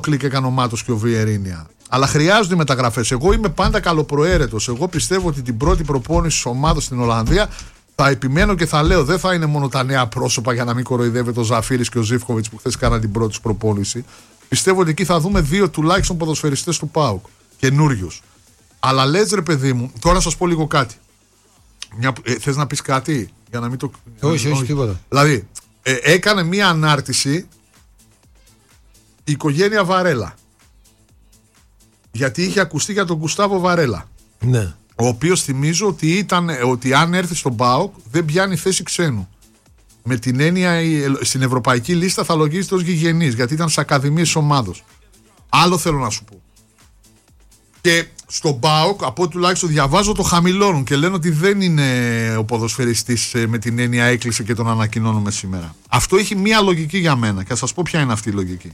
Κλικ έκανε ο Μάτος και ο Βιερίνια. Αλλά χρειάζονται μεταγραφές. Εγώ είμαι πάντα καλοπροαίρετος. Εγώ πιστεύω ότι την πρώτη προπόνηση της ομάδας στην Ολλανδία θα επιμένω και θα λέω δεν θα είναι μόνο τα νέα πρόσωπα για να μην κοροϊδεύεται ο Ζαφίρης και ο Ζίβκοβιτς που χθες κάναν την πρώτη τους προπόνηση. Πιστεύω ότι εκεί θα δούμε 2 τουλάχιστον ποδοσφαιριστές του ΠΑΟΚ. Καινούριους. Αλλά λες ρε παιδί μου, τώρα να σας πω λίγο κάτι. Θες να πεις κάτι για να μην το. Όχι, τίποτα. Δηλαδή, έκανε μία ανάρτηση η οικογένεια Βαρέλα. Γιατί είχε ακουστεί για τον Γκουστάβο Βαρέλα. Ναι. Ο οποίος θυμίζω ότι αν έρθει στον ΠΑΟΚ δεν πιάνει θέση ξένου. Με την έννοια στην ευρωπαϊκή λίστα θα λογίζεται ως γηγενής, γιατί ήταν στις ακαδημίες της ομάδος. Άλλο θέλω να σου πω. Και στον ΠΑΟΚ, από ό,τι τουλάχιστον διαβάζω, το χαμηλώνουν και λένε ότι δεν είναι ο ποδοσφαιριστής με την έννοια έκλεισε και τον ανακοινώνουμε σήμερα. Αυτό έχει μία λογική για μένα και θα σας πω ποια είναι αυτή η λογική.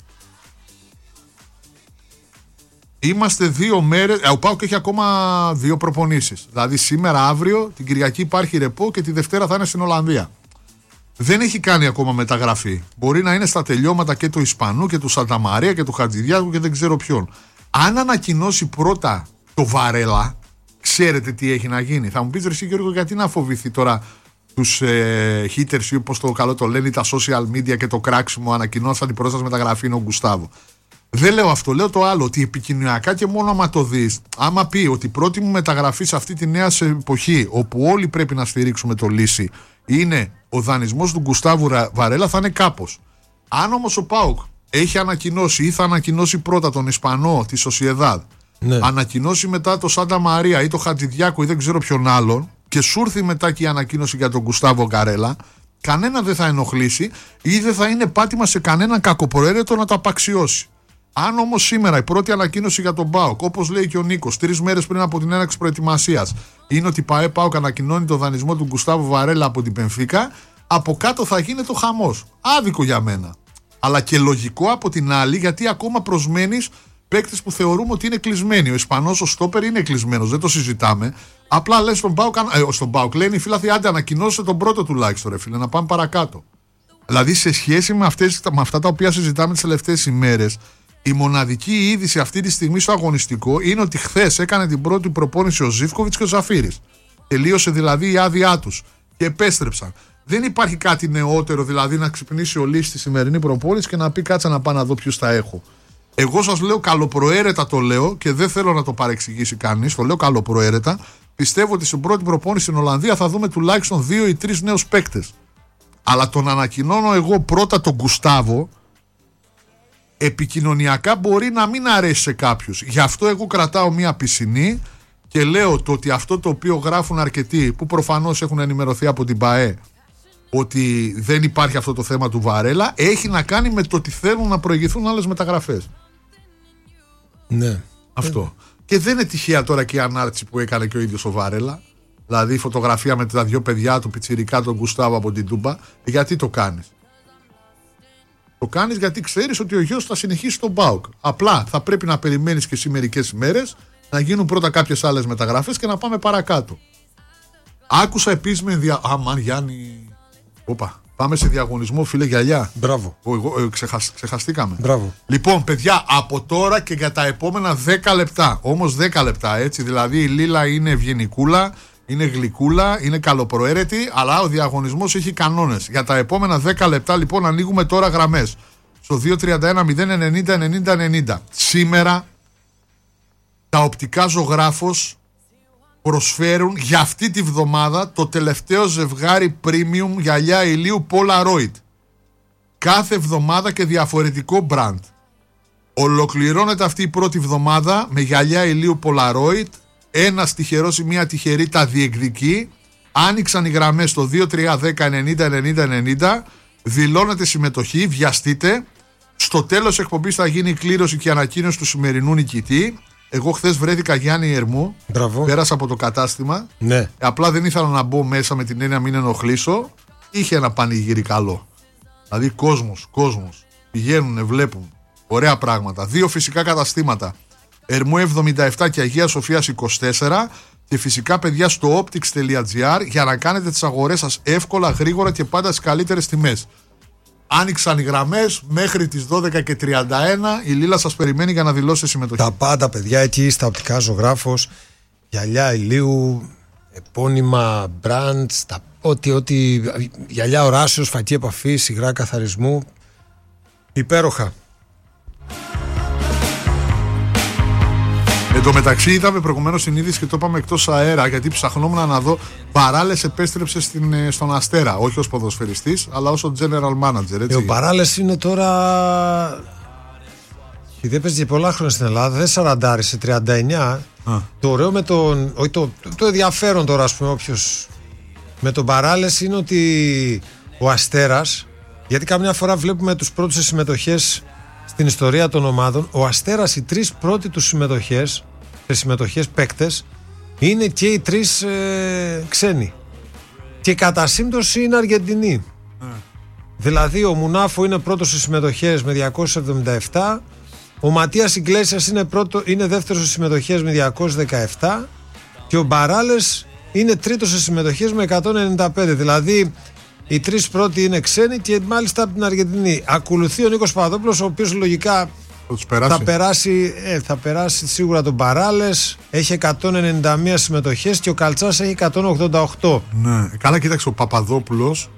Είμαστε 2 μέρες. Ο ΠΑΟΚ έχει ακόμα 2 προπονήσεις. Δηλαδή σήμερα, αύριο, την Κυριακή υπάρχει ρεπό και τη Δευτέρα θα είναι στην Ολλανδία. Δεν έχει κάνει ακόμα μεταγραφή. Μπορεί να είναι στα τελειώματα και του Ισπανού και του Σανταμαρία και του Χατζηδιάκου και δεν ξέρω ποιον. Αν ανακοινώσει πρώτα το Βαρέλα, ξέρετε τι έχει να γίνει. Θα μου πεις ρε εσύ Γιώργο, γιατί να φοβηθεί τώρα τους haters ή όπως το καλό το λένε, τα social media και το κράξιμο ανακοινώσαν την πρώτη σας μεταγραφή είναι ο Γκουστάβο. Δεν λέω αυτό, λέω το άλλο, ότι επικοινωνιακά και μόνο άμα το δεις, άμα πει ότι η πρώτη μου μεταγραφή σε αυτή τη νέα εποχή, όπου όλοι πρέπει να στηρίξουμε το Λύση, είναι ο δανεισμός του Γκουστάβου Βαρέλα, θα είναι κάπως. Αν όμως ο ΠΑΟΚ έχει ανακοινώσει ή θα ανακοινώσει πρώτα τον Ισπανό τη Σοσιεδάδ, ναι, ανακοινώσει μετά το Σάντα Μαρία ή το Χατζηδιάκο ή δεν ξέρω ποιον άλλον, και σου έρθει μετά και η ανακοίνωση για τον Γκουστάβο Βαρέλα, κανένα δεν θα ενοχλήσει ή δεν θα είναι πάτημα σε κανέναν κακοπροαίρετο να το απαξιώσει. Αν όμως σήμερα η πρώτη ανακοίνωση για τον ΠΑΟΚ, όπως λέει και ο Νίκος, 3 μέρες πριν από την έναρξη προετοιμασίας, είναι ότι η ΠΑΟΚ ανακοινώνει το δανεισμό του Γκουστάβου Βαρέλα από την Μπενφίκα, από κάτω θα γίνεται ο χαμός. Άδικο για μένα. Αλλά και λογικό από την άλλη, γιατί ακόμα προσμένεις παίκτες που θεωρούμε ότι είναι κλεισμένοι. Ο Ισπανός, ο στόπερ είναι κλεισμένος, δεν το συζητάμε. Απλά λες στον ΠΑΟΚ, λένε οι φίλαθλοι, άντε ανακοινώστε τον πρώτο τουλάχιστον, ρε φίλε, να πάμε παρακάτω. Δηλαδή σε σχέση με αυτά τα οποία συζητάμε τις τελευταίες ημέρες. Η μοναδική είδηση αυτή τη στιγμή στο αγωνιστικό είναι ότι χθες έκανε την πρώτη προπόνηση ο Ζίβκοβιτς και ο Ζαφίρης. Τελείωσε δηλαδή η άδειά τους και επέστρεψαν. Δεν υπάρχει κάτι νεότερο, δηλαδή να ξυπνήσει ο Λύσης στη σημερινή προπόνηση και να πει κάτσα να πάω να δω ποιους θα έχω. Εγώ σας λέω καλοπροαίρετα το λέω και δεν θέλω να το παρεξηγήσει κανείς, το λέω καλοπροαίρετα. Πιστεύω ότι στην πρώτη προπόνηση στην Ολλανδία θα δούμε τουλάχιστον 2 ή 3 νέους παίκτες. Αλλά τον ανακοινώνω εγώ πρώτα τον Γκουστάβο. Επικοινωνιακά μπορεί να μην αρέσει σε κάποιους. Γι' αυτό εγώ κρατάω μία πισινή και λέω το ότι αυτό το οποίο γράφουν αρκετοί, που προφανώς έχουν ενημερωθεί από την ΠΑΕ, ότι δεν υπάρχει αυτό το θέμα του Βαρέλα, έχει να κάνει με το ότι θέλουν να προηγηθούν άλλες μεταγραφές. Ναι. Αυτό. Και δεν είναι τυχαία τώρα και η ανάρτηση που έκανε και ο ίδιος ο Βαρέλα. Δηλαδή η φωτογραφία με τα 2 παιδιά του πιτσιρικά, τον Γκουστάβο από την Τούμπα. Γιατί το κάνεις? Το κάνεις γιατί ξέρεις ότι ο γιος θα συνεχίσει στον ΠΑΟΚ. Απλά θα πρέπει να περιμένεις και εσύ μερικές ημέρες να γίνουν πρώτα κάποιες άλλες μεταγραφές και να πάμε παρακάτω. Άκουσα επίσης με Αμάν Γιάννη. Όπα, πάμε σε διαγωνισμό, φίλε, γυαλιά. Μπράβο. Ξεχαστήκαμε. Μπράβο. Λοιπόν, παιδιά, από τώρα και για τα επόμενα 10 λεπτά. Όμως 10 λεπτά, έτσι. Δηλαδή η Λίλα είναι ευγενικούλα, είναι γλυκούλα, είναι καλοπροαίρετη, αλλά ο διαγωνισμός έχει κανόνες. Για τα επόμενα 10 λεπτά, λοιπόν, ανοίγουμε τώρα γραμμές. Στο 231-090-90-90. Σήμερα τα οπτικά Ζωγράφος προσφέρουν για αυτή τη βδομάδα το τελευταίο ζευγάρι premium γυαλιά ηλίου Polaroid. Κάθε εβδομάδα και διαφορετικό brand. Ολοκληρώνεται αυτή η πρώτη εβδομάδα με γυαλιά ηλίου Polaroid. Ένας τυχερός ή μία τυχερή τα διεκδικεί. Άνοιξαν οι γραμμές στο 2310-90-90-90. Δηλώνετε συμμετοχή, βιαστείτε. Στο τέλος εκπομπής θα γίνει η κλήρωση και η ανακοίνωση του σημερινού νικητή. Εγώ χθες βρέθηκα Γιάννη Ερμού. Μπράβο. Πέρασα από το κατάστημα. Ναι. Απλά δεν ήθελα να μπω μέσα με την έννοια μην ενοχλήσω. Είχε ένα πανηγύρι καλό. Δηλαδή κόσμος. Πηγαίνουνε, βλέπουν. Ωραία πράγματα. 2 φυσικά καταστήματα. Ερμού 77 και Αγία Σοφίας 24. Και φυσικά, παιδιά, στο optics.gr για να κάνετε τις αγορές σας εύκολα, γρήγορα και πάντα στις καλύτερες τιμές. Άνοιξαν οι γραμμές μέχρι τις 12:31. Η Λίλα σας περιμένει για να δηλώσει συμμετοχή. Τα πάντα, παιδιά, εκεί στα οπτικά ζωγράφος, γυαλιά ηλίου, επώνυμα, μπραντς, ό,τι γυαλιά οράσεως, φακή επαφή, σιγρά καθαρισμού. Υπέροχα. Εν τω μεταξύ, είδαμε προηγουμένως την είδηση και το είπαμε εκτός αέρα, γιατί ψαχνόμουν να δω. Παράλες επέστρεψε στον Αστέρα, όχι ως ποδοσφαιριστής, αλλά ως general manager. Έτσι. Ο Παράλες είναι τώρα. Επειδή έπαιζε πολλά χρόνια στην Ελλάδα, δεν 40, σε 39. Το ωραίο με τον. Όχι, το ενδιαφέρον τώρα, ας πούμε, όποιος. Με τον Παράλες είναι ότι ο Αστέρας, γιατί καμιά φορά βλέπουμε τους πρώτους σε συμμετοχές στην ιστορία των ομάδων, ο Αστέρας οι τρεις πρώτοι τους συμμετοχές παίκτες είναι και οι τρεις ξένοι. Και κατά σύμπτωση είναι Αργεντινοί. Δηλαδή ο Μουνάφο είναι πρώτος σε συμμετοχές με 277, ο Ματίας Ιγκλέσιας είναι δεύτερος σε συμμετοχές με 217 και ο Μπαράλες είναι τρίτος σε συμμετοχές με 195. Δηλαδή οι τρεις πρώτοι είναι ξένοι και μάλιστα από την Αργεντινή. Ακολουθεί ο Νίκος Παπαδόπουλος, ο οποίος λογικά θα περάσει σίγουρα τον Παράλες. Έχει 191 συμμετοχές και ο Καλτσάς έχει 188. Ναι, καλά, κοίταξε, ο Παπαδόπουλος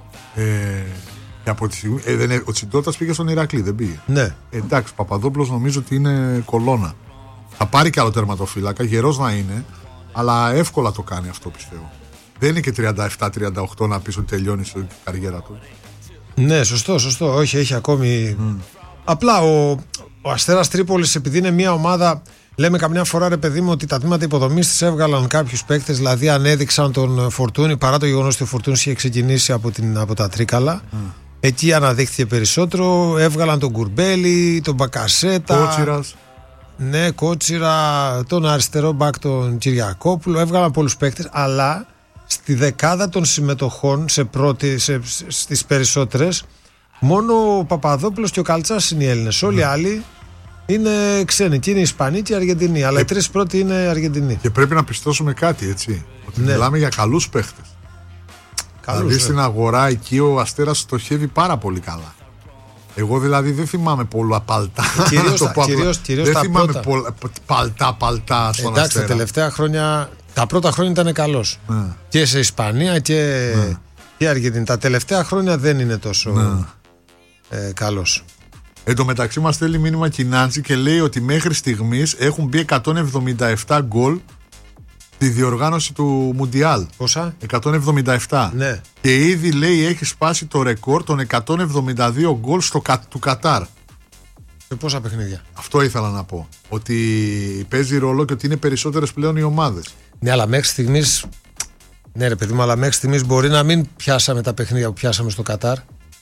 από τη στιγμή, ο Τσιντότας πήγε στον Ηρακλή, δεν πήγε. Ναι. Εντάξει, ο Παπαδόπουλος νομίζω ότι είναι κολόνα. Θα πάρει και άλλο τερματοφύλακα, γερός να είναι, αλλά εύκολα το κάνει αυτό, πιστεύω. Δεν είναι και 37-38 να πεις ότι τελειώνει η καριέρα του. Ναι, σωστό. Όχι, έχει ακόμη. Απλά ο Αστέρας Τρίπολης, επειδή είναι μια ομάδα, λέμε καμιά φορά, ρε παιδί μου, ότι τα τμήματα υποδομής της έβγαλαν κάποιους παίκτες, δηλαδή ανέδειξαν τον Φορτούνη, παρά το γεγονός ότι ο Φορτούνης είχε ξεκινήσει από τα Τρίκαλα. Εκεί αναδείχθηκε περισσότερο. Έβγαλαν τον Κουρμπέλη, τον Μπακασέτα. Κότσιρας. Ναι, Κότσιρα, τον αριστερό μπακ, τον Κυριακόπουλο. Έβγαλαν πολλούς παίκτες, αλλά στη δεκάδα των συμμετοχών στις περισσότερες, μόνο ο Παπαδόπουλος και ο Καλτσάς είναι οι Έλληνες. Όλοι οι άλλοι είναι ξένοι και είναι Ισπανοί και Αργεντινοί. Αλλά οι τρεις πρώτοι είναι Αργεντινοί. Και πρέπει να πιστώσουμε κάτι, έτσι. Ότι μιλάμε για καλούς παίχτες. Δηλαδή στην αγορά εκεί ο Αστέρας στοχεύει πάρα πολύ καλά. Εγώ δηλαδή δεν θυμάμαι πολλά παλτά. Κυρίως δεν θυμάμαι παλτά στον Αστέρα. Εντάξει, τα τελευταία χρόνια. Τα πρώτα χρόνια ήταν καλός. Και σε Ισπανία και Αργεντινή. Τα τελευταία χρόνια δεν είναι τόσο καλός. Εν τω μεταξύ μας στέλνει μήνυμα Κινάντζη και λέει ότι μέχρι στιγμής έχουν μπει 177 γκολ στη διοργάνωση του Μουντιάλ. Πόσα? 177. Ναι. Και ήδη λέει έχει σπάσει το ρεκόρ των 172 γκολ του Κατάρ. Σε πόσα παιχνίδια? Αυτό ήθελα να πω. Ότι παίζει ρόλο και ότι είναι περισσότερες πλέον οι ομάδες. Ναι, αλλά μέχρι στιγμής. Ναι, ρε παιδί μου, αλλά μέχρι στιγμής μπορεί να μην πιάσαμε τα παιχνίδια που πιάσαμε στο Κατάρ.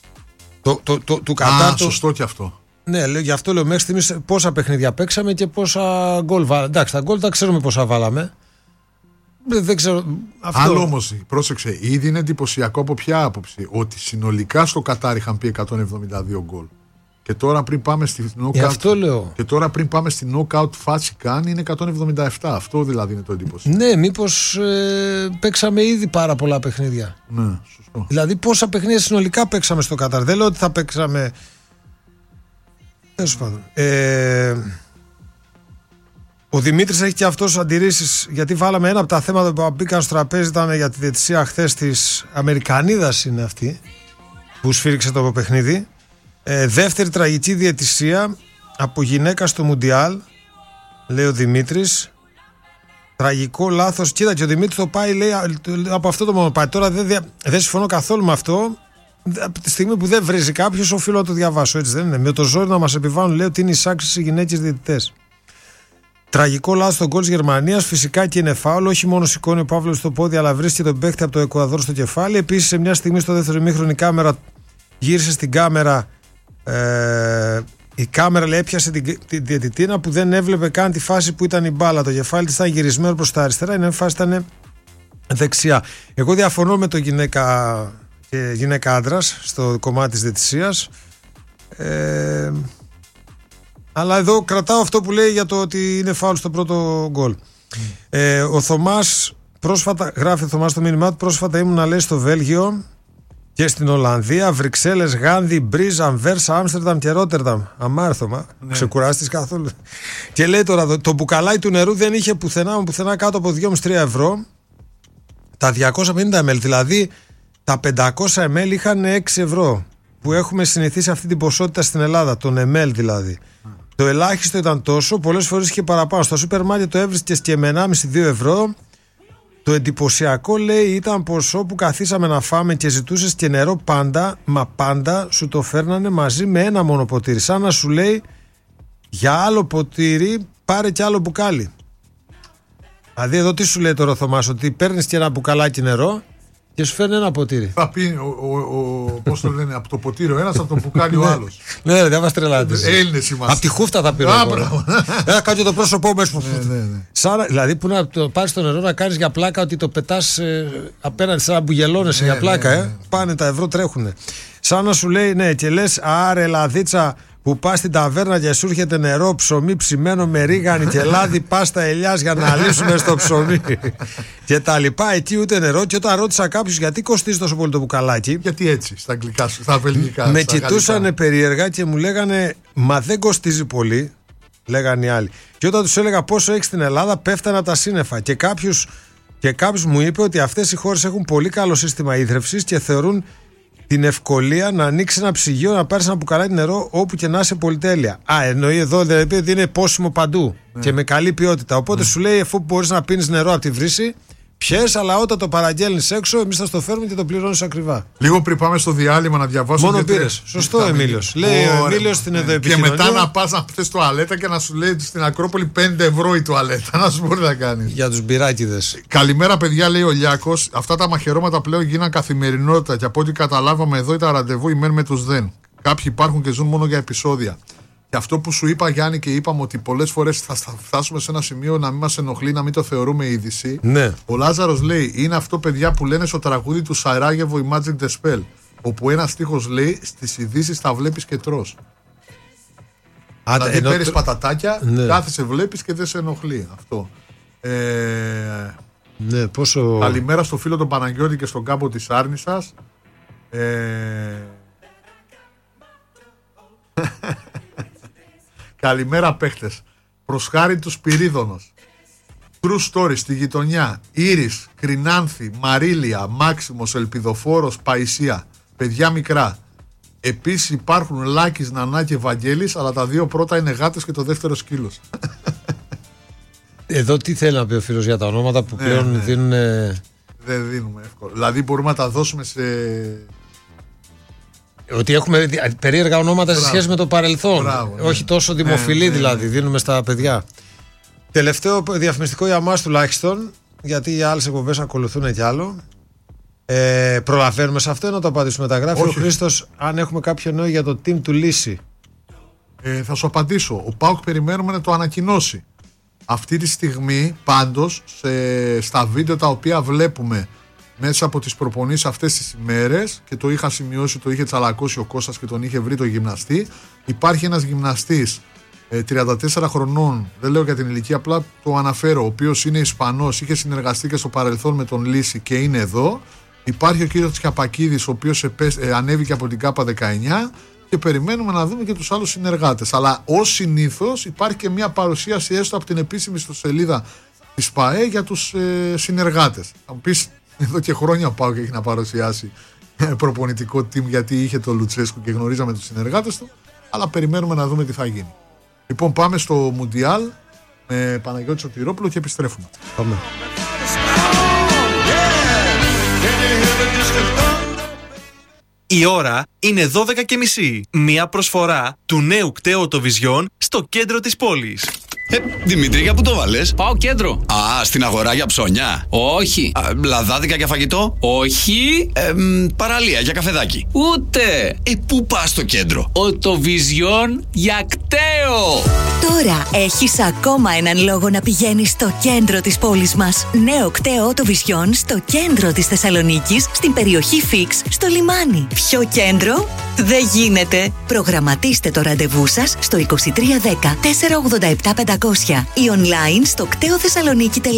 Του Κατάρ. Σωστό και αυτό. Ναι, γι' αυτό λέω μέχρι στιγμής πόσα παιχνίδια παίξαμε και πόσα γκολ βάλαμε. Εντάξει, τα γκολ τα ξέρουμε πόσα βάλαμε. Δεν ξέρω. Αυτό... Άλλο όμως, πρόσεξε, ήδη είναι εντυπωσιακό από ποια άποψη. Ότι συνολικά στο Κατάρ είχαν πει 172 γκολ. Και τώρα πριν πάμε στη knockout, και τώρα πριν πάμε στη knockout φάση καν είναι 177. Αυτό δηλαδή είναι το εντύπωση. Ναι, μήπως παίξαμε ήδη πάρα πολλά παιχνίδια. Ναι, σωστό. Δηλαδή πόσα παιχνίδια συνολικά παίξαμε στο Κατάρ. Δεν λέω ότι θα παίξαμε. Τέλος πάντων. Ο Δημήτρης έχει και αυτός αντιρρήσεις, γιατί βάλαμε ένα από τα θέματα που μπήκαν στο τραπέζι, ήταν για τη διαιτησία χθες της Αμερικανίδας, είναι αυτή που σφύριξε το παιχνίδι. Δεύτερη τραγική διαιτησία από γυναίκα στο Μουντιάλ, λέει ο Δημήτρης. Τραγικό λάθος. Κοίτα, και ο Δημήτρης το πάει, λέει, από αυτό το μονοπάτι. Τώρα δεν συμφωνώ καθόλου με αυτό. Από τη στιγμή που δεν βρίζει κάποιος, οφείλω να το διαβάσω, έτσι δεν είναι? Με το ζόρι να μας επιβάλλουν, λέει, ότι είναι εισάξεις οι γυναίκες διαιτητές. Τραγικό λάθος στον γκολ της Γερμανίας. Φυσικά και είναι φάουλ. Όχι μόνο σηκώνει ο Παύλος στο πόδι, αλλά βρίσκει τον παίκτη από το Εκουαδόρ στο κεφάλι. Επίσης, σε μια στιγμή στο δεύτερο ημίχρονο η κάμερα γύρισε στην κάμερα. Η κάμερα, λέει, έπιασε την διαιτητήνα που δεν έβλεπε καν τη φάση που ήταν η μπάλα. Το κεφάλι της ήταν γυρισμένο προς τα αριστερά, η φάση ήταν δεξιά. Εγώ διαφωνώ με το γυναίκα άντρας στο κομμάτι της διαιτησίας. Αλλά εδώ κρατάω αυτό που λέει για το ότι είναι φάουλ στο πρώτο γκολ. Ο Θωμάς πρόσφατα, γράφει ο Θωμάς το μήνυμά του, πρόσφατα ήμουν, λέει, στο Βέλγιο Και στην Ολλανδία, Βρυξέλλες, Γάνδη, Μπρίζ, Αμβέρσα, Άμστερνταμ και Ρότερνταμ. Αμάρθωμα. Ξεκουράστης καθόλου. Και λέει τώρα, το μπουκαλάκι του νερού δεν είχε πουθενά κάτω από 2,5-3 ευρώ. Τα 250 ml, δηλαδή τα 500 ml είχαν 6 ευρώ. Που έχουμε συνηθίσει αυτή την ποσότητα στην Ελλάδα, τον ml δηλαδή. Το ελάχιστο ήταν τόσο, πολλές φορές είχε παραπάνω. Στο σούπερ μάρκετ το έβρισκες και με 1,5-2 ευρώ. Το εντυπωσιακό, λέει, ήταν πως όπου καθίσαμε να φάμε και ζητούσες και νερό πάντα, μα πάντα σου το φέρνανε μαζί με ένα μόνο ποτήρι. Σαν να σου λέει, για άλλο ποτήρι πάρε και άλλο μπουκάλι. Δηλαδή εδώ τι σου λέει τώρα ο Θωμάς, ότι παίρνεις και ένα μπουκαλάκι νερό και σου φέρνει ένα ποτήρι. Θα πει, πώς το λένε, από το ποτήρι ο ένας, από το μπουκάλι ο άλλος. Ναι, δεν μας τρελάτε. Έλληνες είμαστε. Από τη χούφτα θα πήρω. Κάτω το πρόσωπό μέσα. Δηλαδή που να το πάρεις το νερό να κάνεις για πλάκα, ότι το πετάς απέναντι, σαν να μπουγελώνεσαι για πλάκα. Πάνε τα ευρώ, τρέχουνε. Σαν να σου λέει, ναι, και λες, άρε λαδίτσα, που πας στην ταβέρνα και σου έρχεται νερό, ψωμί ψημένο με ρίγανη και λάδι, πάστα ελιάς για να λύσουμε στο ψωμί και τα λοιπά. Εκεί ούτε νερό. Και όταν ρώτησα κάποιους γιατί κοστίζει τόσο πολύ το μπουκαλάκι, γιατί έτσι, στα αγγλικά, στα βελγικά. Με κοιτούσανε περίεργα και μου λέγανε, μα δεν κοστίζει πολύ, λέγανε οι άλλοι. Και όταν τους έλεγα πόσο έχει στην Ελλάδα, πέφτανε από τα σύννεφα. Και κάποιος μου είπε ότι αυτές οι χώρες έχουν πολύ καλό σύστημα ίδρευσης και θεωρούν την ευκολία να ανοίξει ένα ψυγείο, να πάρει ένα μπουκαλάκι νερό όπου και να είσαι πολυτέλεια. Εννοεί εδώ δηλαδή ότι είναι πόσιμο παντού και με καλή ποιότητα. Οπότε σου λέει, αφού μπορείς να πίνεις νερό από τη βρύση, πιες, αλλά όταν το παραγγέλνεις έξω, εμείς θα στο φέρουμε και το πληρώνεις ακριβά. Λίγο πριν πάμε στο διάλειμμα να διαβάσω. Μόνο πήρες. Σωστό, Εμίλιος. Λέει ο Εμίλιος στην επικοινωνία. Και μετά να πας να θες τουαλέτα και να σου λέει στην Ακρόπολη 5 ευρώ η τουαλέτα. Να σου μπορεί να κάνεις. Για τους μπυράκιδες. Καλημέρα, παιδιά, λέει ο Λιάκος. Αυτά τα μαχαιρώματα πλέον γίναν καθημερινότητα και από ό,τι καταλάβαμε εδώ ήταν ραντεβού η μεν με τους δεν. Κάποιοι υπάρχουν και ζουν μόνο για επεισόδια. Και αυτό που σου είπα, Γιάννη, και είπαμε ότι πολλές φορές θα φτάσουμε σε ένα σημείο να μην μας ενοχλεί, να μην το θεωρούμε είδηση. Ναι. Ο Λάζαρος λέει: είναι αυτό, παιδιά, που λένε στο τραγούδι του Σαράγεβο η Magic the Spell. Όπου ένα στίχος λέει: στις ειδήσεις τα βλέπεις και τρως. Δηλαδή παίρνεις πατατάκια, ναι, κάθεσαι, βλέπεις και δεν σε ενοχλεί αυτό. Ναι, πόσο... Καλημέρα στο φίλο τον Παναγιώτη και στον κάμπο της Άρνησας. Καλημέρα, παίχτες. Προς χάρη του Σπυρίδωνος. True story στη γειτονιά. Ήρης, Κρινάνθη, Μαρίλια, Μάξιμος, Ελπιδοφόρος, Παϊσία. Παιδιά μικρά. Επίσης υπάρχουν Λάκης, Νανά και Βαγγέλης, αλλά τα δύο πρώτα είναι γάτες και το δεύτερο σκύλος. Εδώ τι θέλει να πει ο φίλος για τα ονόματα που πλέον δίνουν. Δεν δίνουμε εύκολα. Δηλαδή μπορούμε να τα δώσουμε σε... Ότι έχουμε περίεργα ονόματα σε σχέση με το παρελθόν. Όχι τόσο δημοφιλή δηλαδή. Δίνουμε στα παιδιά. Τελευταίο διαφημιστικό για μας τουλάχιστον, γιατί οι άλλες εκπομπές ακολουθούν κι άλλο. Προλαβαίνουμε σε αυτό να το απαντήσουμε. Τα γράφει ο Χρήστος, αν έχουμε κάποιο νόημα για το team του Λύση. Θα σου απαντήσω. Ο ΠΑΟΚ περιμένουμε να το ανακοινώσει. Αυτή τη στιγμή πάντως στα βίντεο τα οποία βλέπουμε μέσα από τις προπονήσεις αυτές τις ημέρες, και το είχα σημειώσει, το είχε τσαλακώσει ο Κώστας και τον είχε βρει το γυμναστή, υπάρχει ένας γυμναστής 34 χρονών, δεν λέω για την ηλικία, απλά το αναφέρω, ο οποίος είναι Ισπανός, είχε συνεργαστεί και στο παρελθόν με τον Λύση και είναι εδώ. Υπάρχει ο κύριος Τσιαπακίδης, ο οποίος ανέβηκε από την ΚΑΠΑ 19 και περιμένουμε να δούμε και τους άλλους συνεργάτες. Αλλά ως συνήθως υπάρχει και μια παρουσίαση έστω από την επίσημη ιστοσελίδα της ΠΑΕ για τους συνεργάτες. Θα μου πεις, εδώ και χρόνια πάω και έχει να παρουσιάσει προπονητικό team, γιατί είχε το Λουτσέσκου και γνωρίζαμε τους συνεργάτες του, αλλά περιμένουμε να δούμε τι θα γίνει. Λοιπόν, πάμε στο Μουντιάλ με Παναγιώτη Σωτηρόπουλο και επιστρέφουμε. Πάμε. Η ώρα είναι 12:30. Μια προσφορά του νέου κταίου Vision στο κέντρο της πόλης. Δημήτρη, για πού το βάλες? Πάω κέντρο. Α, στην αγορά για ψώνια. Όχι. Λαδάδικα για φαγητό. Όχι. Παραλία για καφεδάκι. Ούτε. Πού πας στο κέντρο? Το Vision για κταίο. Τώρα έχεις ακόμα έναν λόγο να πηγαίνεις στο κέντρο της πόλης μας. Νέο κταίο Vision στο κέντρο της Θεσσαλονίκης, στην περιοχή Φίξ, στο λιμάνι. Πιο κέντρο δεν γίνεται. Προγραμματίστε το ραντεβού σας στο 2310 487 500 ή online στο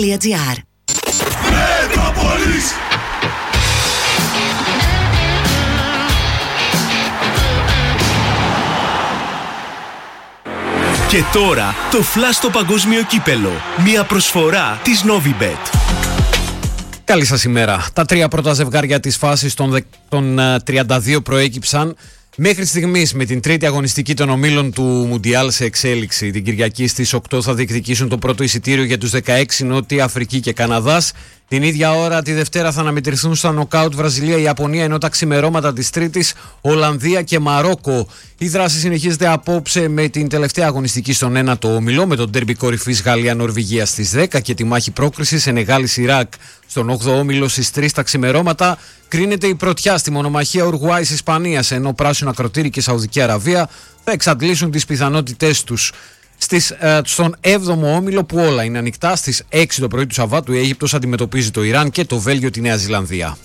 κτεοθεσσαλονίκη.gr. Μετρόπολης. Και τώρα το Flash στο παγκόσμιο κύπελο. Μια προσφορά της Novibet. Καλή σας ημέρα. Τα 3 πρώτα ζευγάρια της φάσης των 32 προέκυψαν μέχρι στιγμής, με την τρίτη αγωνιστική των ομίλων του Μουντιάλ σε εξέλιξη. Την Κυριακή στις 8 θα διεκδικήσουν το πρώτο εισιτήριο για τους 16 Νότια Αφρική και Καναδάς. Την ίδια ώρα τη Δευτέρα θα αναμετρηθούν στα νοκάουτ Βραζιλία, Ιαπωνία, ενώ τα ξημερώματα της Τρίτης Ολλανδία και Μαρόκο. Η δράση συνεχίζεται απόψε με την τελευταία αγωνιστική στον 1ο όμιλο, με τον ντέρμπι κορυφής Γαλλία-Νορβηγία στις 10 και τη μάχη πρόκρισης Σενεγάλης-Ιράκ στον 8ο όμιλο στις 3 τα ξημερώματα. Κρίνεται η πρωτιά στη μονομαχία Ουρουγουάης-Ισπανίας, ενώ Πράσινο Ακροτήρι και Σαουδική Αραβία θα εξαντλήσουν τις πιθανότητές τους. Στον 7ο όμιλο, που όλα είναι ανοιχτά, στις 6 το πρωί του Σαββάτου η Αίγυπτος αντιμετωπίζει το Ιράν και το Βέλγιο τη Νέα Ζηλανδία.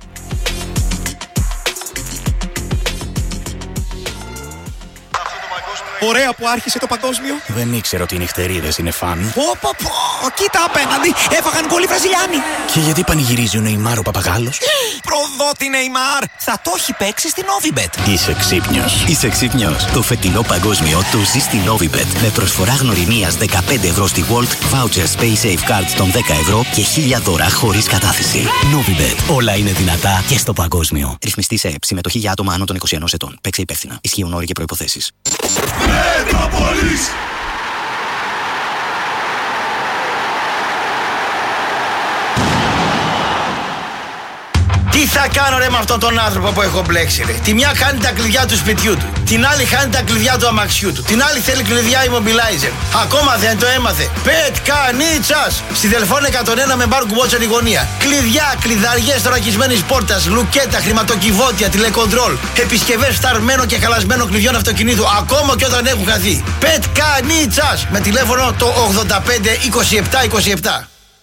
Ωραία που άρχισε το παγκόσμιο. Δεν ήξερα ότι οι νυχτερίδες είναι φαν. Πω, κοίτα απέναντι, έφαγαν γκολ οι Βραζιλιάνοι. Και γιατί πανηγυρίζει ο Νεϊμάρ ο Παπαγάλος? Προδότη Νεϊμάρ, θα το έχει παίξει στην Novibet. Είσαι ξύπνιος. Είσαι ξύπνιος. Το φετινό παγκόσμιο το ζει στην Novibet. Με προσφορά γνωριμίας 15 ευρώ στη Volt, vouchers Pay Safe Cards των 10 ευρώ και 1000 δώρα χωρίς κατάθεση. Novibet. Όλα είναι δυνατά και στο παγκόσμιο. Ρυθμιστή σε ΕΠ. Συμμετοχή για άτομα άνω των 21 ετών. Παίξε υπεύθυνα. Ισχύουν όροι και προϋποθέσεις. Μέτροπολης. Τι θα κάνω ρε με αυτόν τον άνθρωπο που έχω μπλέξει ρε? Τη μια χάνει τα κλειδιά του σπιτιού του, την άλλη χάνει τα κλειδιά του αμαξιού του, την άλλη θέλει κλειδιά immobilizer. Ακόμα δεν το έμαθε. Πετκανίτσας! Στη Δελφών 101 με μπαρ κουμπότσεν η γωνία. Κλειδιά, κλειδαριές θωρακισμένης πόρτας, λουκέτα, χρηματοκιβώτια, τηλεκοντρόλ, επισκευές φταρμένο και χαλασμένο κλειδιών αυτοκινήτου, ακόμα και όταν έχουν χαθεί. Πετκανίτσας! Με τηλέφωνο το 85 27 27.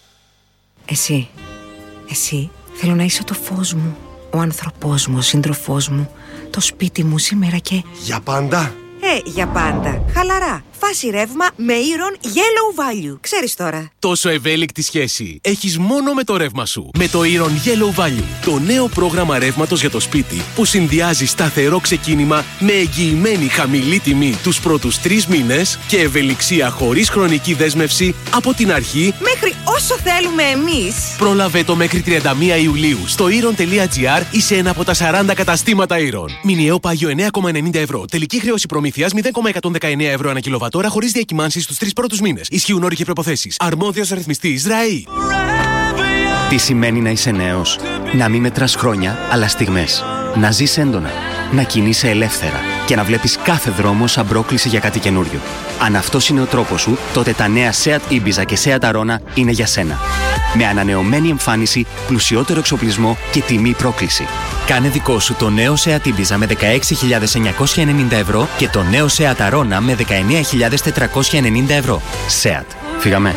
Εσύ. Θέλω να είσαι το φως μου, ο άνθρωπός μου, ο σύντροφός μου, το σπίτι μου σήμερα και... Για πάντα. Για πάντα. Χαλαρά. Φάση ρεύμα με Iron Yellow Value. Ξέρεις τώρα. Τόσο ευέλικτη σχέση έχεις μόνο με το ρεύμα σου. Με το Iron Yellow Value. Το νέο πρόγραμμα ρεύματος για το σπίτι που συνδυάζει σταθερό ξεκίνημα με εγγυημένη χαμηλή τιμή τους πρώτους 3 μήνες και ευελιξία χωρίς χρονική δέσμευση από την αρχή μέχρι όσο θέλουμε εμείς. Πρόλαβε το μέχρι 31 Ιουλίου στο iron.gr ή σε ένα από τα 40 καταστήματα Iron. Μηνιαίο πάγιο 9,90 ευρώ. Τελική χρέωση προμήθειας 0,119 ευρώ ανά κιλοβατόρα χωρίς διακυμάνσεις στους 3 πρώτους μήνες. Ισχύουν όροι και προϋποθέσεις. Αρμόδιος ρυθμιστής ΡΑΗ. Τι σημαίνει να είσαι νέος? Να μην μετράς χρόνια, αλλά στιγμές. Να ζεις έντονα. Να κινείσαι ελεύθερα. Και να βλέπεις κάθε δρόμο σαν πρόκληση για κάτι καινούριο. Αν αυτός είναι ο τρόπος σου, τότε τα νέα Seat Ibiza και Seat Arona είναι για σένα. Με ανανεωμένη εμφάνιση, πλουσιότερο εξοπλισμό και τιμή πρόκληση. Κάνε δικό σου το νέο Seat Ibiza με 16.990 ευρώ και το νέο Seat Arona με 19.490 ευρώ. Seat. Φύγαμε.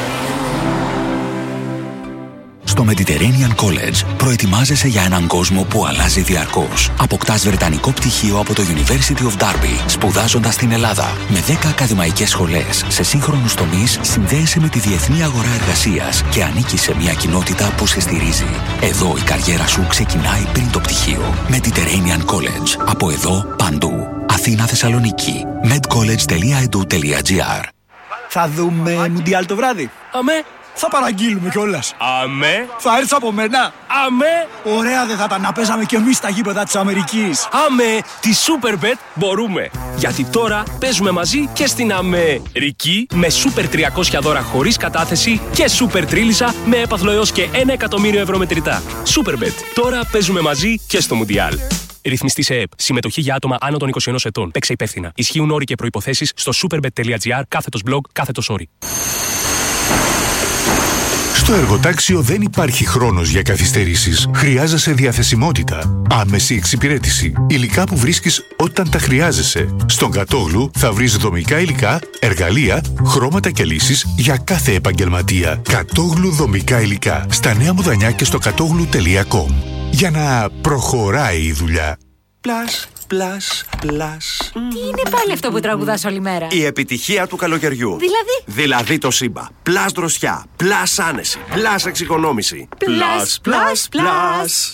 Στο Mediterranean College προετοιμάζεσαι για έναν κόσμο που αλλάζει διαρκώς. Αποκτάς βρετανικό πτυχίο από το University of Derby, σπουδάζοντας στην Ελλάδα. Με 10 ακαδημαϊκές σχολές σε σύγχρονους τομείς, συνδέεσαι με τη διεθνή αγορά εργασίας και ανήκεις σε μια κοινότητα που σε στηρίζει. Εδώ η καριέρα σου ξεκινάει πριν το πτυχίο. Mediterranean College. Από εδώ, παντού. Αθήνα, Θεσσαλονίκη. medcollege.edu.gr. Θα δούμε Μουντιάλ το βράδυ. Αμέ. Θα παραγγείλουμε κιόλας. Αμέ. Θα έρθεις από μένα. Αμέ. Ωραία δεν θα ήταν να παίζαμε κι εμείς στα γήπεδα της Αμερικής. Αμέ. Τη Superbet μπορούμε. Γιατί τώρα παίζουμε μαζί και στην Αμερική με Super 300 δώρα χωρίς κατάθεση και Super Τρίλισσα με έπαθλο έως και 1 εκατομμύριο ευρώ μετρητά. Superbet. Τώρα παίζουμε μαζί και στο Μουντιάλ. Ρυθμιστή σε ΕΠ. Συμμετοχή για άτομα άνω των 21 ετών. Παίξε υπεύθυνα. Ισχύουν όροι και προϋποθέσεις στο superbet.gr/blog/όροι. Στο εργοτάξιο δεν υπάρχει χρόνος για καθυστερήσεις. Χρειάζεσαι διαθεσιμότητα, άμεση εξυπηρέτηση, υλικά που βρίσκεις όταν τα χρειάζεσαι. Στον Κατόγλου θα βρεις δομικά υλικά, εργαλεία, χρώματα και λύσεις για κάθε επαγγελματία. Κατόγλου δομικά υλικά. Στα Νέα Μουδανιά και στο κατόγλου.com. Για να προχωράει η δουλειά. Πλάς. Τι είναι πάλι αυτό που τραγουδάς όλη μέρα? Η επιτυχία του καλοκαιριού. Δηλαδή το Σύμπα. Πλάς δροσιά, πλάς άνεση, πλάς εξοικονόμηση. Πλάς.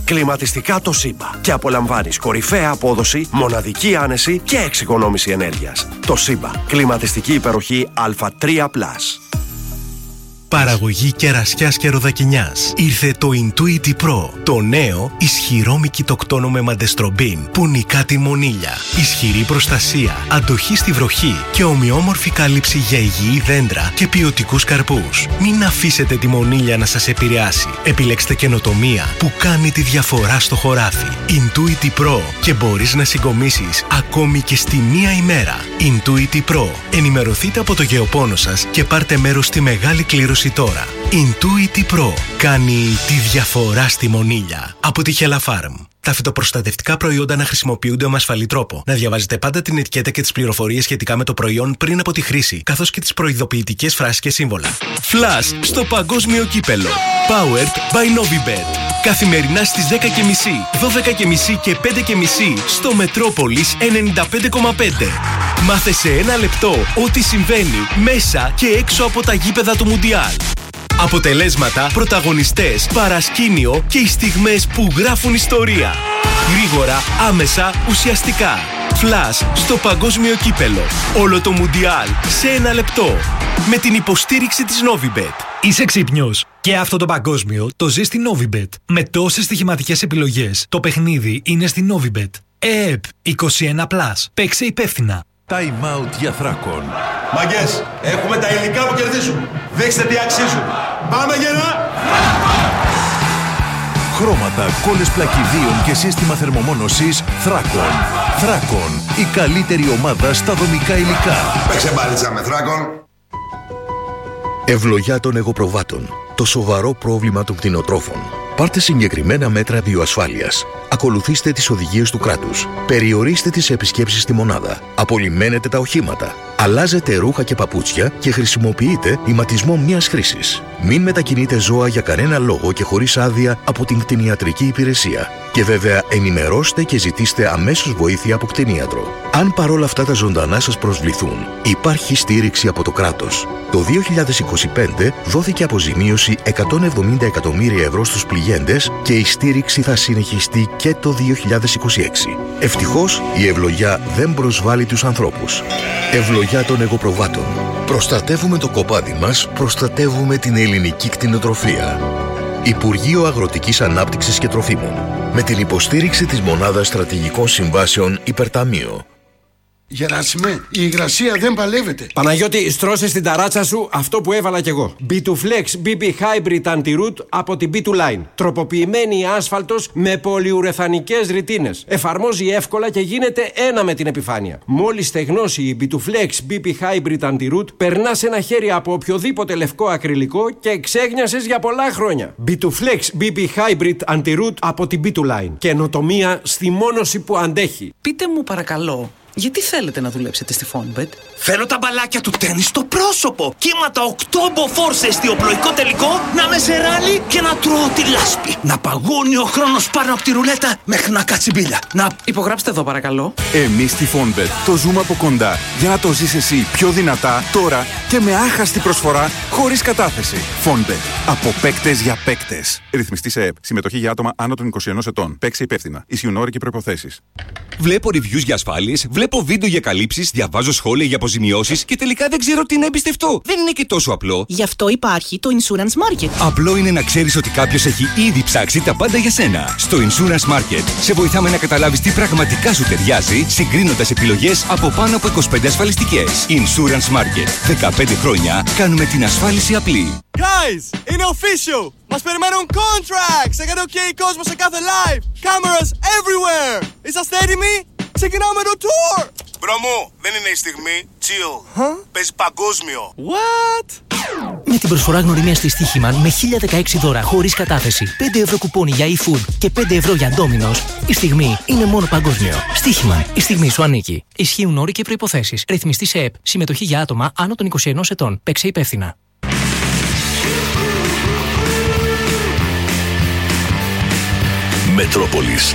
Κλιματιστικά Toshiba. Και απολαμβάνεις κορυφαία απόδοση, μοναδική άνεση και εξοικονόμηση ενέργειας. Toshiba. Κλιματιστική υπεροχή Α3+. Παραγωγή κερασιάς και ροδακινιάς. Ήρθε το Intuity Pro, το νέο ισχυρό μυκητοκτόνο με μαντεστρομπίν που νικά τη μονήλια. Ισχυρή προστασία, αντοχή στη βροχή και ομοιόμορφη κάλυψη για υγιή δέντρα και ποιοτικούς καρπούς. Μην αφήσετε τη μονήλια να σας επηρεάσει. Επιλέξτε καινοτομία που κάνει τη διαφορά στο χωράφι. Intuity Pro και μπορείς να συγκομίσεις ακόμη και στη μία ημέρα. Intuity Pro. Ενημερωθείτε από το γεωπόνο σας και πάρτε μέρος στη μεγάλη κλήρωση τώρα. Intuity Pro κάνει τη διαφορά στη μονήλια. Από τη Hella Farm. Τα φυτοπροστατευτικά προϊόντα να χρησιμοποιούνται με ασφαλή τρόπο. Να διαβάζετε πάντα την ετικέτα και τις πληροφορίες σχετικά με το προϊόν πριν από τη χρήση, καθώς και τις προειδοποιητικές φράσεις και σύμβολα. Flash στο παγκόσμιο κύπελο. Powered by Novibet. Καθημερινά στις 10.30, 12.30 και 5.30 στο Μετρόπολης 95,5. Μάθε σε ένα λεπτό ό,τι συμβαίνει μέσα και έξω από τα γήπεδα του Μουντιάλ. Αποτελέσματα, πρωταγωνιστές, παρασκήνιο και οι στιγμές που γράφουν ιστορία. Γρήγορα, άμεσα, ουσιαστικά. Flash στο παγκόσμιο κύπελο. Όλο το Μουντιάλ σε ένα λεπτό. Με την υποστήριξη της Novibet. Είσαι ξύπνιος. Και αυτό το παγκόσμιο το ζει στη Novibet. Με τόσες στοιχηματικές επιλογές, το παιχνίδι είναι στη Novibet. ΕΕΠ 21+. Παίξε υπεύθυνα. Time out για Θράκον. Μαγκές, έχουμε τα υλικά που κερδίζουν. Δείξτε τι αξίζουν. Πάμε γερά! Χρώματα, κόλλες πλακιδίων και σύστημα θερμομόνωσης Θράκον. Θράκον, η καλύτερη ομάδα στα δομικά υλικά. Παίξε μπάλιτσα με Θράκον. Ευλογιά των εγωπροβάτων. Το σοβαρό πρόβλημα των κτηνοτρόφων. Πάρτε συγκεκριμένα μέτρα βιοασφάλειας. Ακολουθήστε τις οδηγίες του κράτους. Περιορίστε τις επισκέψεις στη μονάδα. Απολυμμένετε τα οχήματα. Αλλάζετε ρούχα και παπούτσια και χρησιμοποιείτε ηματισμό μιας χρήσης. Μην μετακινείτε ζώα για κανένα λόγο και χωρίς άδεια από την κτηνιατρική υπηρεσία. Και βέβαια ενημερώστε και ζητήστε αμέσως βοήθεια από κτηνίατρο. Αν παρόλα αυτά τα ζωντανά σας προσβληθούν, υπάρχει στήριξη από το κράτος. Το 2025 δόθηκε αποζημίωση 170 εκατομμύρια ευρώ στους πληγέντες και η στήριξη θα συνεχιστεί και το 2026. Ευτυχώς η ευλογιά δεν προσβάλλει τους ανθρώπους. Ευλογιά των εγωπροβάτων. Προστατεύουμε το κοπάδι μας, προστατεύουμε την ελληνική κτηνοτροφία. Υπουργείο Αγροτικής Ανάπτυξης και Τροφίμων. Με την υποστήριξη της Μονάδας Στρατηγικών Συμβάσεων Υπερταμείο. Γεράσιμε, η υγρασία δεν παλεύεται. Παναγιώτη, στρώσε στην ταράτσα σου αυτό που έβαλα κι εγώ. B2Flex BB Hybrid Anti-Root από την B2Line. Τροποποιημένη άσφαλτος με πολυουρεθανικές ρητίνες. Εφαρμόζει εύκολα και γίνεται ένα με την επιφάνεια. Μόλις στεγνώσει η B2Flex BB Hybrid Anti-Root, περνάς ένα χέρι από οποιοδήποτε λευκό ακριλικό και ξέγνιασες για πολλά χρόνια. B2Flex BB Hybrid Anti-Root από την B2Line. Καινοτομία στη μόνωση που αντέχει. Πείτε μου παρακαλώ, γιατί θέλετε να δουλέψετε στη Fonbet? Θέλω τα μπαλάκια του τέννις στο πρόσωπο. Κύματα 8 μποφόρ σε εστιοπλοϊκό τελικό, να με σε ράλι και να τρώω τη λάσπη. Να παγώνει ο χρόνος πάνω από τη ρουλέτα μέχρι να κάτσει μπίλια. Να υπογράψτε εδώ παρακαλώ. Εμείς στη Fonbet το ζούμε από κοντά για να το ζεις εσύ πιο δυνατά τώρα και με άχαστη προσφορά χωρίς κατάθεση. Fonbet. Από παίκτες για παίκτες. Ρυθμιστή σε ΕΠ. Συμμετοχή για άτομα άνω των 21 ετών. Παίξε υπεύθυνα. Ισχύουν όροι και προϋποθέσεις. Βλέπω reviews για ασφάλειες, βλέπω βίντεο για καλύψεις, διαβάζω σχόλια για αποζημιώσεις και τελικά δεν ξέρω τι να εμπιστευτώ. Δεν είναι και τόσο απλό. Γι' αυτό υπάρχει το Insurance Market. Απλό είναι να ξέρεις ότι κάποιος έχει ήδη ψάξει τα πάντα για σένα. Στο Insurance Market σε βοηθάμε να καταλάβεις τι πραγματικά σου ταιριάζει, συγκρίνοντας επιλογές από πάνω από 25 ασφαλιστικές. Insurance Market. 15 χρόνια κάνουμε την ασφάλιση απλή. Guys, είναι official! Μας περιμένουν contracts! Έκανε OK κόσμο σε κάθε live! Cameras everywhere! Είσαστε έτοιμοι? Ξεκινάμε το tour! Μπρο μου, δεν είναι η στιγμή. Chill. Παίζει παγκόσμιο. What? Με την προσφορά γνωριμία στη Στοίχημαν με 1016 δώρα χωρίς κατάθεση, 5 ευρώ κουπόνι για eFood και 5 ευρώ για Domino's, η στιγμή είναι μόνο παγκόσμιο. Στοίχημαν, η στιγμή σου ανήκει. Ισχύουν όροι και προϋποθέσεις. Ρυθμιστή σε ΕΠ. Συμμετοχή για άτομα άνω των 21 ετών. Παίξε υπεύθυνα. Μετρόπολης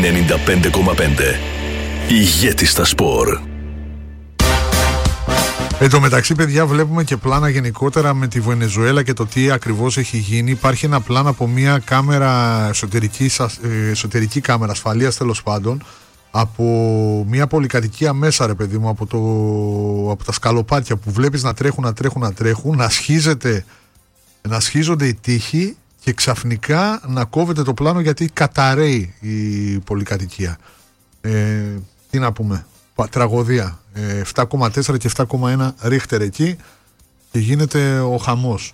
95,5. Ηγέτη στα σπορ. Εν τω μεταξύ, παιδιά, βλέπουμε και πλάνα γενικότερα με τη Βενεζουέλα και το τι ακριβώς έχει γίνει. Υπάρχει ένα πλάνο από μια κάμερα εσωτερική κάμερα ασφαλείας, τέλος πάντων, από μια πολυκατοικία μέσα, ρε παιδί μου, από τα σκαλοπάτια που βλέπεις να τρέχουν, να σχίζονται οι τοίχοι και ξαφνικά να κόβεται το πλάνο γιατί καταραίει η πολυκατοικία. Τι να πούμε, τραγωδία. 7,4 και 7,1 ρίχτερ εκεί και γίνεται ο χαμός.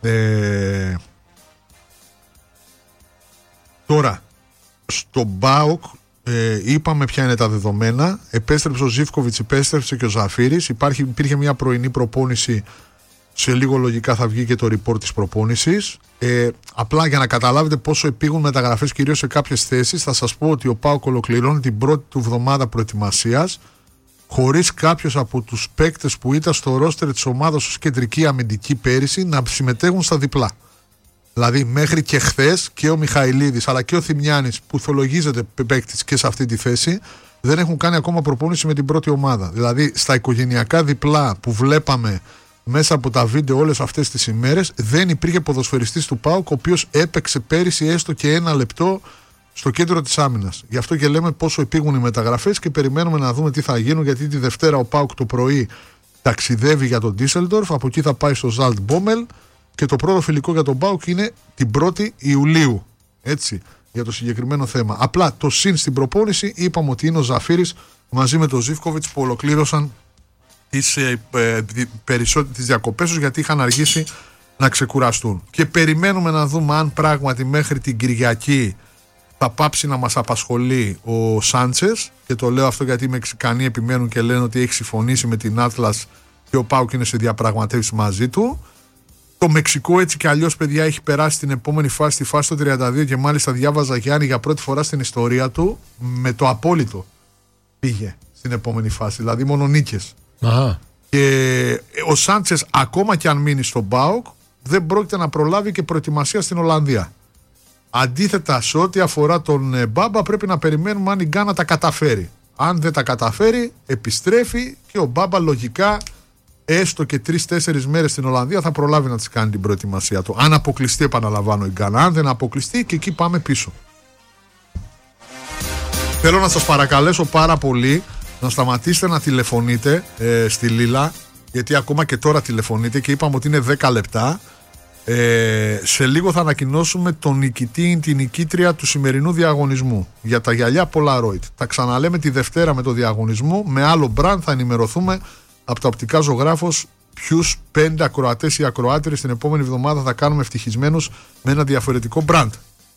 Τώρα, στο ΠΑΟΚ είπαμε ποια είναι τα δεδομένα. Επέστρεψε ο Ζίβκοβιτς, επέστρεψε και ο Ζαφύρης. Υπήρχε μια πρωινή προπόνηση. Σε λίγο λογικά θα βγει και το report της προπόνησης. Απλά για να καταλάβετε πόσο επήγουν μεταγραφές, κυρίως σε κάποιες θέσεις, θα σας πω ότι ο ΠΑΟΚ ολοκληρώνει την πρώτη του εβδομάδα προετοιμασίας χωρίς κάποιος από τους παίκτες που ήταν στο ρόστερ της ομάδας ως κεντρική αμυντική πέρυσι να συμμετέχουν στα διπλά. Δηλαδή μέχρι και χθες και ο Μιχαηλίδης αλλά και ο Θημιάνης, που θολογίζεται παίκτης και σε αυτή τη θέση, δεν έχουν κάνει ακόμα προπόνηση με την πρώτη ομάδα. Δηλαδή στα οικογενειακά διπλά που βλέπαμε μέσα από τα βίντεο όλες αυτές τις ημέρες, δεν υπήρχε ποδοσφαιριστής του ΠΑΟΚ ο οποίος έπαιξε πέρυσι έστω και ένα λεπτό στο κέντρο της άμυνας. Γι' αυτό και λέμε πόσο επήγουν οι μεταγραφές και περιμένουμε να δούμε τι θα γίνουν, γιατί τη Δευτέρα ο ΠΑΟΚ το πρωί ταξιδεύει για τον Ντίσελντορφ, από εκεί θα πάει στο Ζαλτ Μπόμελ και το πρώτο φιλικό για τον ΠΑΟΚ είναι την 1η Ιουλίου. Έτσι, για το συγκεκριμένο θέμα. Απλά το συν στην προπόνηση είπαμε ότι είναι ο Ζαφύρης μαζί με τον Ζίβκοβιτς που ολοκλήρωσαν τις διακοπές τους, γιατί είχαν αργήσει να ξεκουραστούν. Και περιμένουμε να δούμε αν πράγματι μέχρι την Κυριακή θα πάψει να μας απασχολεί ο Σάντσες, και το λέω αυτό γιατί οι Μεξικανοί επιμένουν και λένε ότι έχει συμφωνήσει με την Άτλας και ο ΠΑΟΚ είναι σε διαπραγματεύσεις μαζί του. Το Μεξικό έτσι και αλλιώς, παιδιά, έχει περάσει στην επόμενη φάση, στη φάση του 32, και μάλιστα διάβαζα, Γιάννη, για πρώτη φορά στην ιστορία του με το απόλυτο πήγε στην επόμενη φάση, δηλαδή μόνο νίκες. Και ο Σάντσες, ακόμα και αν μείνει στον ΠΑΟΚ, δεν πρόκειται να προλάβει και προετοιμασία στην Ολλανδία. Αντίθετα, σε ό,τι αφορά τον Μπάμπα, πρέπει να περιμένουμε αν η Γκάνα τα καταφέρει. Αν δεν τα καταφέρει, επιστρέφει και ο Μπάμπα λογικά έστω και 3-4 μέρες στην Ολλανδία θα προλάβει να της κάνει την προετοιμασία του. Αν αποκλειστεί, επαναλαμβάνω, η Γκάνα. Αν δεν αποκλειστεί, και εκεί πάμε πίσω. Θέλω να σας παρακαλέσω πάρα πολύ να σταματήσετε να τηλεφωνείτε στη Λίλα, γιατί ακόμα και τώρα τηλεφωνείτε και είπαμε ότι είναι 10 λεπτά. Σε λίγο θα ανακοινώσουμε τον νικητή ή την νικήτρια του σημερινού διαγωνισμού για τα γυαλιά Polaroid. Τα ξαναλέμε τη Δευτέρα με το διαγωνισμό, με άλλο brand θα ενημερωθούμε από τα οπτικά Ζωγράφος ποιους 5 ακροατές ή ακροάτριες την επόμενη εβδομάδα θα κάνουμε ευτυχισμένους με ένα διαφορετικό brand.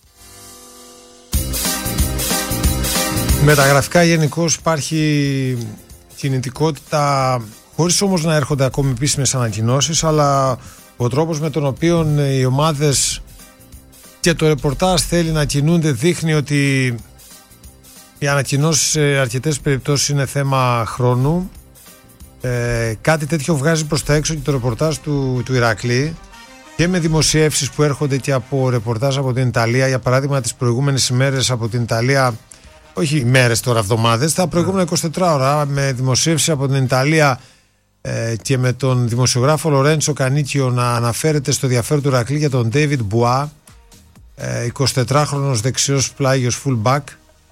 Μεταγραφικά γενικώς υπάρχει κινητικότητα, χωρίς όμως να έρχονται ακόμη επίσημες ανακοινώσεις, αλλά ο τρόπος με τον οποίο οι ομάδες και το ρεπορτάζ θέλει να κινούνται δείχνει ότι οι ανακοινώσεις σε αρκετές περιπτώσεις είναι θέμα χρόνου. Κάτι τέτοιο βγάζει προς τα έξω και το ρεπορτάζ του Ηρακλή, και με δημοσιεύσεις που έρχονται και από ρεπορτάζ από την Ιταλία. Για παράδειγμα, τις προηγούμενες ημέρες από την Ιταλία, όχι ημέρες τώρα, εβδομάδες, τα προηγούμενα 24 ώρα, με δημοσίευσεις από την Ιταλία και με τον δημοσιογράφο Λορέντσο Κανίκιο να αναφέρεται στο ενδιαφέρον του Ηρακλή για τον Ντέιβιντ Μπουά, 24χρονος δεξιός πλάγιος fullback,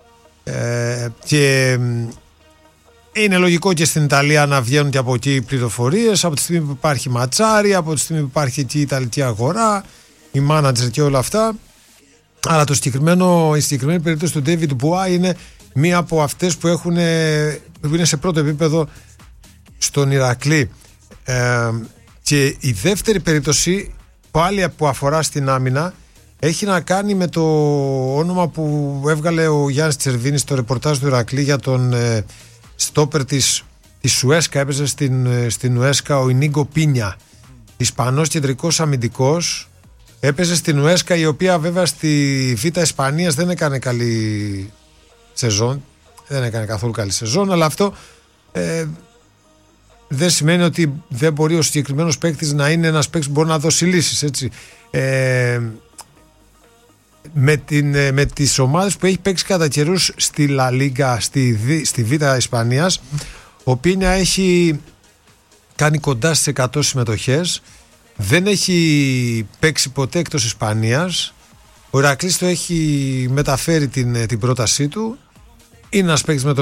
και είναι λογικό και στην Ιταλία να βγαίνουν και από εκεί πληροφορίες από τη στιγμή που υπάρχει ματσάρι, από τη στιγμή που υπάρχει εκεί η Ιταλική αγορά, η μάνατζερ και όλα αυτά. Αλλά η συγκεκριμένη περίπτωση του David Μπουά είναι μία από αυτές που είναι σε πρώτο επίπεδο στον Ηρακλή. Και η δεύτερη περίπτωση, πάλι που αφορά στην άμυνα, έχει να κάνει με το όνομα που έβγαλε ο Γιάννης Τσερβίνης στο ρεπορτάζ του Ηρακλή για τον στόπερ της Ουέσκα. Έπαιζε στην Ουέσκα ο Ινίγκο Πίνια, Ισπανός κεντρικός αμυντικός. Έπαιζε στην Ουέσκα, η οποία βέβαια στη Β' Ισπανίας δεν έκανε καλή σεζόν. Δεν έκανε καθόλου καλή σεζόν, αλλά αυτό δεν σημαίνει ότι δεν μπορεί ο συγκεκριμένος παίκτης να είναι ένας παίκτης που μπορεί να δώσει λύσεις, έτσι. Με τις ομάδες που έχει παίξει κατά καιρούς στη Λα Λίγκα, στη Β' Ισπανίας, ο Πίνια έχει κάνει κοντά στις 100 συμμετοχές. Δεν έχει παίξει ποτέ εκτός Ισπανίας. Ο Ηρακλής το έχει μεταφέρει την πρότασή του. Είναι ένας παίκτης με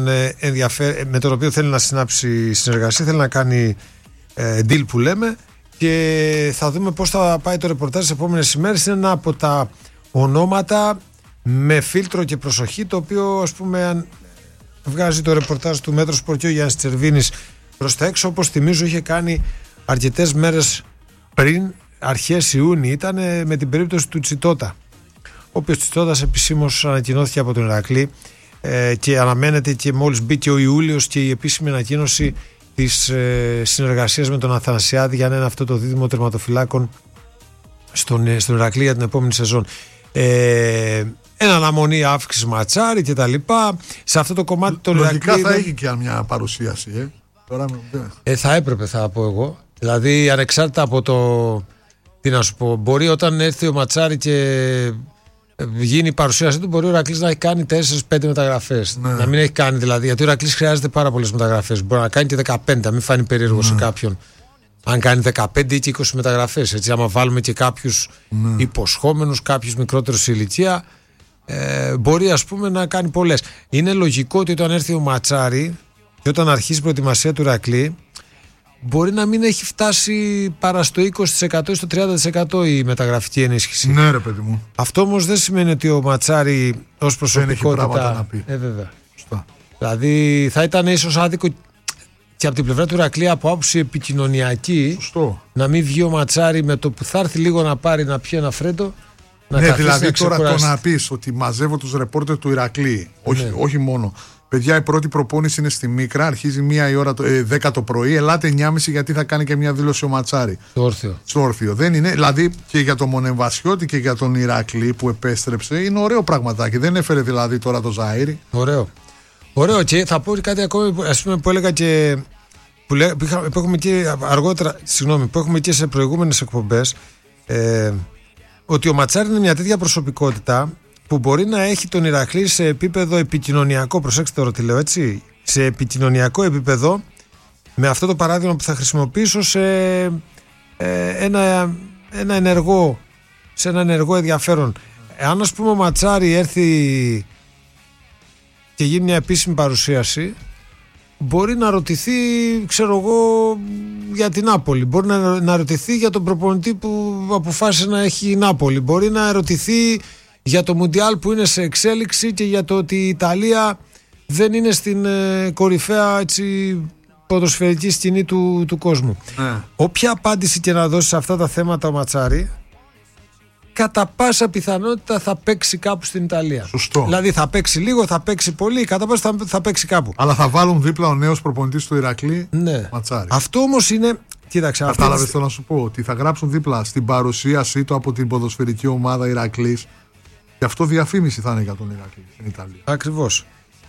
τον οποίο θέλει να συνάψει συνεργασία, θέλει να κάνει deal που λέμε, και θα δούμε πώς θα πάει το ρεπορτάζ τις επόμενες ημέρες. Είναι ένα από τα ονόματα με φίλτρο και προσοχή, το οποίο, ας πούμε, αν βγάζει το ρεπορτάζ του Μέτρο Σπορ και ο Γιάννης Τσερβίνης προς τα έξω, όπως θυμίζω είχε κάνει αρκετές μέρες πριν, αρχές Ιούνιου ήταν, με την περίπτωση του Τσιτότα, ο οποίος Τσιτότας επισήμως ανακοινώθηκε από τον Ηρακλή, και αναμένεται, και μόλις μπήκε ο Ιούλιος και η επίσημη ανακοίνωση της συνεργασίας με τον Αθανασιάδη για να είναι αυτό το δίδυμο τερματοφυλάκων στον Ηρακλή για την επόμενη σεζόν. Ένα αναμονή αύξηση Ματσάρη και τα λοιπά. Σε αυτό το κομμάτι των Ηρακλή. Λογικά θα έχει και μια παρουσίαση. Τώρα θα έπρεπε, θα πω εγώ. Δηλαδή, ανεξάρτητα από το. Τι να σου πω, μπορεί όταν έρθει ο Ματσάρη και γίνει η παρουσίασή του, μπορεί ο Ηρακλής να έχει κάνει 4-5 μεταγραφές. Ναι. Να μην έχει κάνει δηλαδή. Γιατί ο Ηρακλής χρειάζεται πάρα πολλές μεταγραφές. Μπορεί να κάνει και 15, να μην φάνει περίεργο σε κάποιον. Αν κάνει 15 ή και 20 μεταγραφές. Έτσι, άμα βάλουμε και κάποιους υποσχόμενους, κάποιους μικρότερους σε ηλικία, μπορεί, ας πούμε, να κάνει πολλές. Είναι λογικό ότι όταν έρθει ο Ματσάρη και όταν αρχίσει η προετοιμασία του Ηρακλή, μπορεί να μην έχει φτάσει παρά στο 20% ή στο 30% η μεταγραφική ενίσχυση. Ναι, ρε παιδί μου. Αυτό όμως δεν σημαίνει ότι ο Ματσάρη ως προσωπικότητα. Δεν έχει πράγματα να πει. Βέβαια. Σωστά. Δηλαδή θα ήταν ίσως άδικο και από την πλευρά του Ηρακλή, από άποψη επικοινωνιακή. Σωστό. Να μην βγει ο Ματσάρη με το που θα έρθει λίγο να πάρει να πιει ένα φρέντο. Ναι, δηλαδή τώρα το να πεις ότι μαζεύω τους ρεπόρτερ του Ηρακλή. Όχι μόνο. Παιδιά, η πρώτη προπόνηση είναι στη Μίκρα, αρχίζει 10 το πρωί. Ελάτε 9.30 γιατί θα κάνει και μια δήλωση ο Ματσάρη. Στο Όρθιο. Δεν είναι, δηλαδή και για τον Μονεμβασιώτη και για τον Ηρακλή που επέστρεψε, είναι ωραίο πραγματάκι. Δεν έφερε δηλαδή τώρα το Ζαΐρι. Ωραίο, και θα πω κάτι ακόμη, ας πούμε, που έλεγα και. Που έχουμε και αργότερα, που έχουμε και σε προηγούμενες εκπομπές, ότι ο Ματσάρη είναι μια τέτοια προσωπικότητα που μπορεί να έχει τον Ηρακλή σε επίπεδο επικοινωνιακό. Προσέξτε τώρα τι λέω, έτσι. Σε επικοινωνιακό επίπεδο, με αυτό το παράδειγμα που θα χρησιμοποιήσω, σε ένα ενεργό ενδιαφέρον. Αν, ας πούμε, ο Ματσάρη έρθει και γίνει μια επίσημη παρουσίαση, μπορεί να ρωτηθεί, ξέρω εγώ, για την Νάπολη. Μπορεί να ρωτηθεί για τον προπονητή που αποφάσισε να έχει η Νάπολη. Μπορεί να ερωτηθεί για το Μουντιάλ που είναι σε εξέλιξη και για το ότι η Ιταλία δεν είναι στην κορυφαία, έτσι, ποδοσφαιρική σκηνή του κόσμου. Όποια απάντηση και να δώσει σε αυτά τα θέματα ο Ματσάρη, κατά πάσα πιθανότητα θα παίξει κάπου στην Ιταλία. Σωστό. Δηλαδή θα παίξει λίγο, θα παίξει πολύ, κατά πάσα θα παίξει κάπου. Αλλά θα βάλουν δίπλα ο νέος προπονητής του Ηρακλή, Ματσάρη. Αυτό όμως είναι. Κοίταξε, κατάλαβες το να σου πω, ότι θα γράψουν δίπλα στην παρουσίασή του από την ποδοσφαιρική ομάδα Ηρακλής. Και αυτό διαφήμιση θα είναι για τον Ηρακλή στην Ιταλία. Ακριβώς.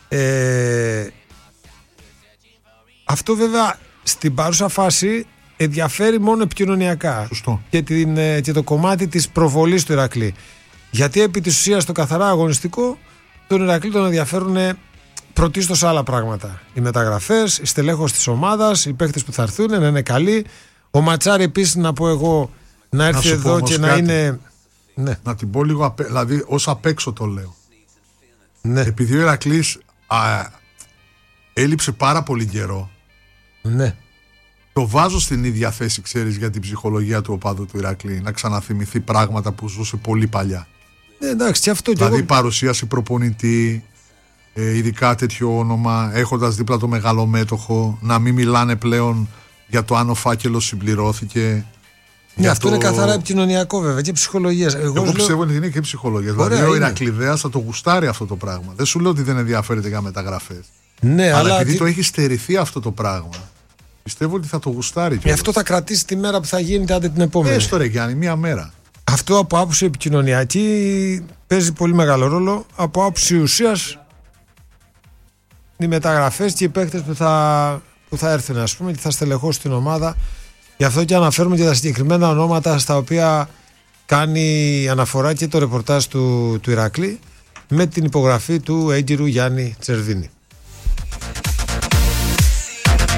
Αυτό βέβαια στην παρούσα φάση ενδιαφέρει μόνο επικοινωνιακά. Σωστό. Και το κομμάτι της προβολής του Ηρακλή. Γιατί επί της ουσίας, το καθαρά αγωνιστικό, τον Ηρακλή τον ενδιαφέρουν πρωτίστως άλλα πράγματα. Οι μεταγραφές, η στελέχωση της ομάδας, οι παίκτες που θα έρθουν να είναι καλοί. Ο Ματσάρη επίσης, να πω εγώ, να έρθει εδώ και να είναι. Ναι. Να την πω λίγο, δηλαδή ως απ' έξω το λέω. Ναι. Επειδή ο Ηρακλής έλειψε πάρα πολύ καιρό. Ναι. Το βάζω στην ίδια θέση, ξέρεις, για την ψυχολογία του οπαδού του Ηρακλή. Να ξαναθυμηθεί πράγματα που ζούσε πολύ παλιά. Εντάξει, και αυτό δηλαδή, εγώ. παρουσίαση προπονητή, ειδικά τέτοιο όνομα, έχοντας δίπλα το μεγαλομέτωχο, να μην μιλάνε πλέον για το αν ο φάκελος συμπληρώθηκε. Ναι, αυτό είναι καθαρά επικοινωνιακό, βέβαια, και ψυχολογία. Εγώ πιστεύω ότι είναι και ψυχολογία. Δηλαδή, ο Ηρακλειδέας θα το γουστάρει αυτό το πράγμα. Δεν σου λέω ότι δεν ενδιαφέρεται για μεταγραφές. Ναι, αλλά επειδή το έχει στερηθεί αυτό το πράγμα, πιστεύω ότι θα το γουστάρει. Αυτό θα κρατήσει τη μέρα που θα γίνεται, άντε την επόμενη. Έστω ρε Γιάννη, μία μέρα. Αυτό από άποψη επικοινωνιακή παίζει πολύ μεγάλο ρόλο. Από άποψη ουσίας, οι μεταγραφές και οι παίκτες που θα έρθουν, ας πούμε, και θα στελεχώσουν την ομάδα. Γι' αυτό και αναφέρουμε και τα συγκεκριμένα ονόματα στα οποία κάνει αναφορά και το ρεπορτάζ του Ηρακλή, με την υπογραφή του έγκυρου Γιάννη Τσερβίνη.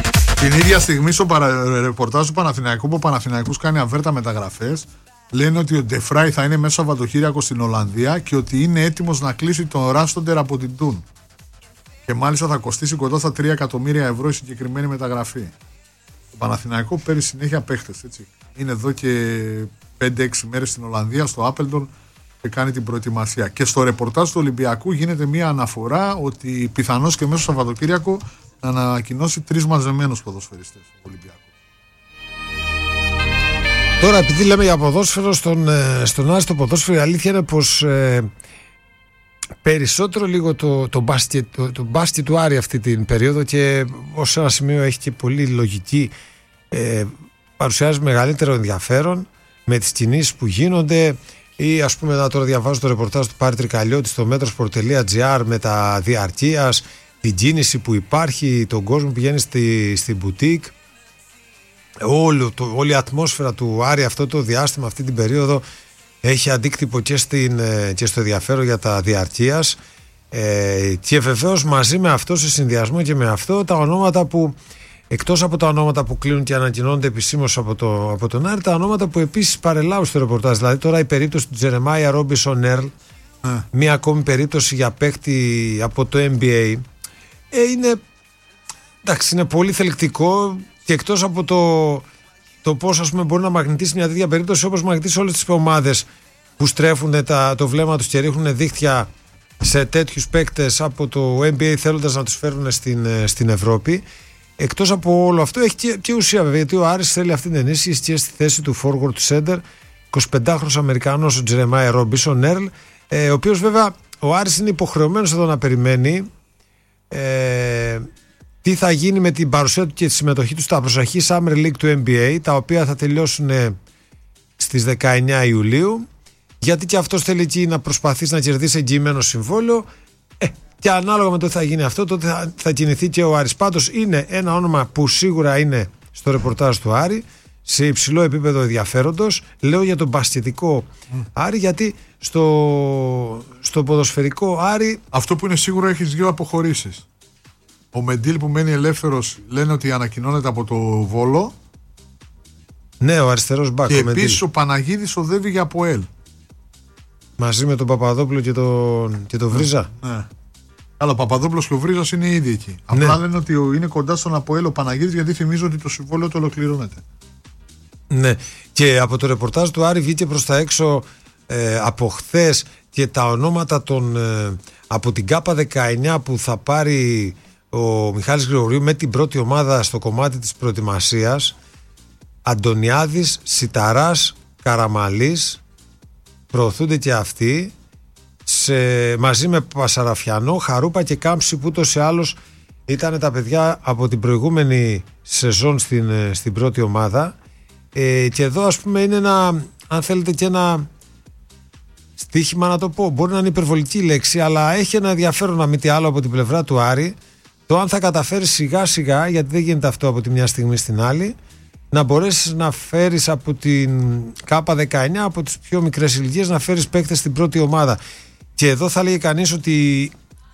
Την ίδια στιγμή στο ρεπορτάζ του Παναθηναϊκού, που ο Παναθηναϊκός κάνει αβέρτα μεταγραφές, λένε ότι ο Ντεφράι θα είναι μέσα Σαββατοκύριακο στην Ολλανδία και ότι είναι έτοιμος να κλείσει τον Ράστοντερ από την Τούν. Και μάλιστα θα κοστίσει κοντά στα 3 εκατομμύρια ευρώ η συγκεκριμένη μεταγραφή. Το Παναθηναϊκό παίρνει συνέχεια παίχτες, έτσι. Είναι εδώ και 5-6 μέρες στην Ολλανδία, στο Άπελντον, και κάνει την προετοιμασία. Και στο ρεπορτάζ του Ολυμπιακού γίνεται μια αναφορά ότι πιθανώς και μέσα στο Σαββατοκύριακο να ανακοινώσει 3 μαζεμένους ποδοσφαιριστές του Ολυμπιακού. Τώρα, επειδή λέμε για ποδόσφαιρο, στον Άρη το ποδόσφαιρο, η αλήθεια είναι πως περισσότερο λίγο το μπάσκετ του Άρη αυτή την περίοδο, και ως ένα σημείο έχει και πολύ λογική, παρουσιάζει μεγαλύτερο ενδιαφέρον με τις κινήσεις που γίνονται, ή ας πούμε να τώρα διαβάζω το ρεπορτάζ του Πάρη Τρικαλιώτη στο metrosport.gr με τα διαρκείας, την κίνηση που υπάρχει, τον κόσμο που πηγαίνει στην μπουτίκ. Όλη η ατμόσφαιρα του Άρη αυτό το διάστημα, αυτή την περίοδο, έχει αντίκτυπο και στο ενδιαφέρον για τα διαρκείας, και βεβαίως μαζί με αυτό, σε συνδυασμό και με αυτό, τα ονόματα που, εκτός από τα ονόματα που κλείνουν και ανακοινώνονται επισήμως από τον Άρη, τα ονόματα που επίσης παρελάβουν στο ρεπορτάζ. Δηλαδή τώρα η περίπτωση του Τζερεμάια Ρόμπινσον Έρλ, μία ακόμη περίπτωση για παίκτη από το NBA, είναι πολύ θελκτικό, και εκτός από το πώς, ας πούμε, μπορεί να μαγνητήσει μια τέτοια περίπτωση, όπως μαγνητήσει όλες τις ομάδες που στρέφουν το βλέμμα τους και ρίχνουν δίχτυα σε τέτοιους παίκτες από το NBA, θέλοντας να τους φέρουν στην Ευρώπη. Εκτός από όλο αυτό έχει και ουσία, βέβαια, γιατί ο Άρης θέλει αυτή την ενίσχυση και στη θέση του forward center, 25χρονος Αμερικανός, ο Τζερεμάια Ρόμπινσον Έρλ, ο οποίος βέβαια ο Άρης είναι υποχρεωμένος εδώ να περιμένει τι θα γίνει με την παρουσία του και τη συμμετοχή του στα προσεχή Summer League του NBA, τα οποία θα τελειώσουν στις 19 Ιουλίου, γιατί και αυτός θέλει εκεί να προσπαθήσει να κερδίσει εγγυημένο συμβόλαιο, και ανάλογα με το τι θα γίνει αυτό, τότε θα κινηθεί και ο Άρης. Πάντως είναι ένα όνομα που σίγουρα είναι στο ρεπορτάζ του Άρη, σε υψηλό επίπεδο ενδιαφέροντος. Λέω για τον μπασκετικό Άρη, γιατί στο ποδοσφαιρικό Άρη, αυτό που είναι σίγουρο, έχεις 2 αποχωρήσεις. Ο Μεντίλ που μένει ελεύθερος, λένε ότι ανακοινώνεται από το Βόλο. Ναι, ο αριστερός μπακ. Και επίσης ο Παναγίδης οδεύει για ΑΠΟΕΛ. Μαζί με τον Παπαδόπουλο και τον Βρίζα. Ναι. Αλλά ο Παπαδόπουλος και ο Βρίζας είναι ήδη εκεί. Ναι. Απλά λένε ότι είναι κοντά στον ΑΠΟΕΛ ο Παναγίδης, γιατί θυμίζω ότι το συμβόλαιο το ολοκληρώνεται. Ναι. Και από το ρεπορτάζ του Άρη βγήκε προς τα έξω από χθες και τα ονόματα από την ΚΑΠΑ19 που θα πάρει ο Μιχάλης Γρηγορίου με την πρώτη ομάδα στο κομμάτι της προετοιμασίας. Αντωνιάδης, Σιταράς, Καραμαλής, προωθούνται και αυτοί μαζί με Πασαραφιανό, Χαρούπα και Κάμψη, που ούτως ή άλλως ήταν τα παιδιά από την προηγούμενη σεζόν στην πρώτη ομάδα. Και εδώ, ας πούμε, είναι αν θέλετε, και ένα στοίχημα, να το πω, μπορεί να είναι υπερβολική λέξη, αλλά έχει ένα ενδιαφέρον, να μην τι άλλο, από την πλευρά του Άρη, το αν θα καταφέρει σιγά σιγά, γιατί δεν γίνεται αυτό από τη μια στιγμή στην άλλη, να μπορέσεις να φέρεις από την ΚΑΠΑ19, από τις πιο μικρές ηλικίες, να φέρεις παίκτες στην πρώτη ομάδα. Και εδώ θα λέγει κανείς ότι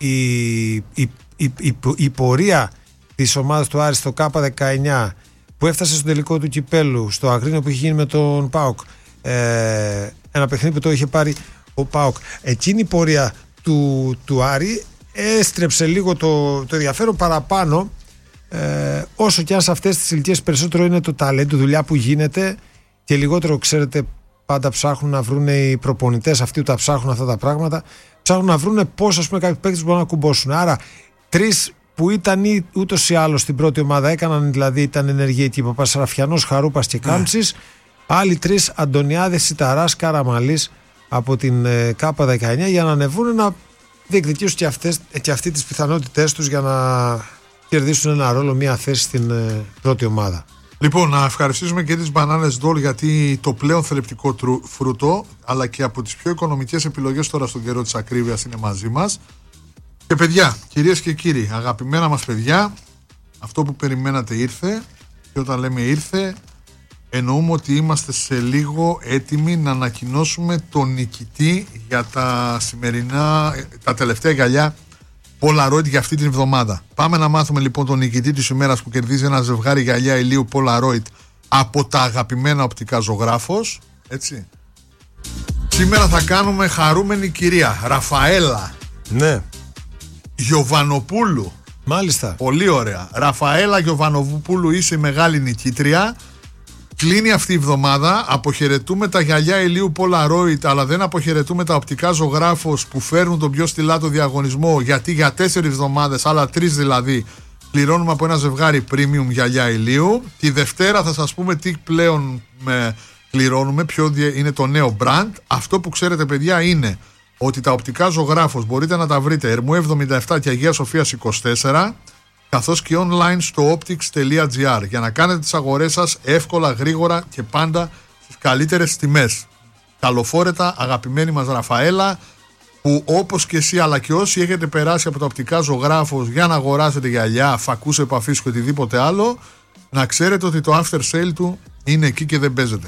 η πορεία της ομάδας του Άρη στο ΚΑΠΑ19, που έφτασε στο τελικό του κυπέλου, στο Αγρίνιο που είχε γίνει με τον ΠΑΟΚ, ένα παιχνίδι που το είχε πάρει ο ΠΑΟΚ, εκείνη η πορεία του Άρη έστρεψε λίγο το ενδιαφέρον παραπάνω, όσο και αν σε αυτές τις ηλικίες περισσότερο είναι το ταλέντο, δουλειά που γίνεται, και λιγότερο, ξέρετε, πάντα ψάχνουν να βρουν οι προπονητές αυτοί που τα ψάχνουν αυτά τα πράγματα, ψάχνουν να βρουν πώς, ας πούμε, κάποιοι παίκτες μπορούν να κουμπώσουν. Άρα 3 που ήταν ούτως ή άλλως στην πρώτη ομάδα έκαναν, δηλαδή ήταν ενεργοί εκεί, Παπασαραφιανός, Χαρούπας και Κάμψης. Άλλοι 3, Αντωνιάδης, Σιταράς, Καραμαλής από την ΚΑΠΑ19, για να ανεβούν, να διεκδικήσουν και αυτοί τις πιθανότητές τους για να κερδίσουν ένα ρόλο, μια θέση στην πρώτη ομάδα. Λοιπόν, να ευχαριστήσουμε και τις μπανάνες Ντόλ, γιατί το πλέον θρεπτικό φρούτο, αλλά και από τις πιο οικονομικές επιλογές τώρα στον καιρό της ακρίβειας, είναι μαζί μας. Και παιδιά, κυρίες και κύριοι, αγαπημένα μας παιδιά, αυτό που περιμένατε ήρθε, και όταν λέμε ήρθε, εννοούμε ότι είμαστε σε λίγο έτοιμοι να ανακοινώσουμε τον νικητή για τα τελευταία γυαλιά Polaroid για αυτή την εβδομάδα. Πάμε να μάθουμε λοιπόν τον νικητή της ημέρας που κερδίζει ένα ζευγάρι γυαλιά ηλίου Polaroid από τα αγαπημένα οπτικά ζωγράφος. Έτσι. Σήμερα θα κάνουμε χαρούμενη κυρία Ραφαέλα. Ναι. Γιοβανοπούλου. Μάλιστα. Πολύ ωραία. Ραφαέλα Γιοβανοπούλου, είσαι η μεγάλη νικήτρια. Κλείνει αυτή η εβδομάδα. Αποχαιρετούμε τα γυαλιά ηλίου Polaroid, αλλά δεν αποχαιρετούμε τα οπτικά ζωγράφος που φέρνουν τον πιο στυλάτο διαγωνισμό, γιατί για 4 εβδομάδες, άλλα 3 δηλαδή, πληρώνουμε από ένα ζευγάρι premium γυαλιά ηλίου. Τη Δευτέρα θα σας πούμε τι πλέον πληρώνουμε, ποιο είναι το νέο brand. Αυτό που ξέρετε, παιδιά, είναι ότι τα οπτικά ζωγράφος μπορείτε να τα βρείτε Ερμού 77 και Αγίας Σοφίας 24, καθώς και online στο optics.gr, για να κάνετε τις αγορές σας εύκολα, γρήγορα και πάντα στις καλύτερες τιμές. Καλοφόρετα, αγαπημένη μας Ραφαέλα, που όπως και εσύ αλλά και όσοι έχετε περάσει από τα οπτικά ζωγράφος για να αγοράσετε γυαλιά, φακούς επαφής και οτιδήποτε άλλο, να ξέρετε ότι το after sale του είναι εκεί και δεν παίζεται.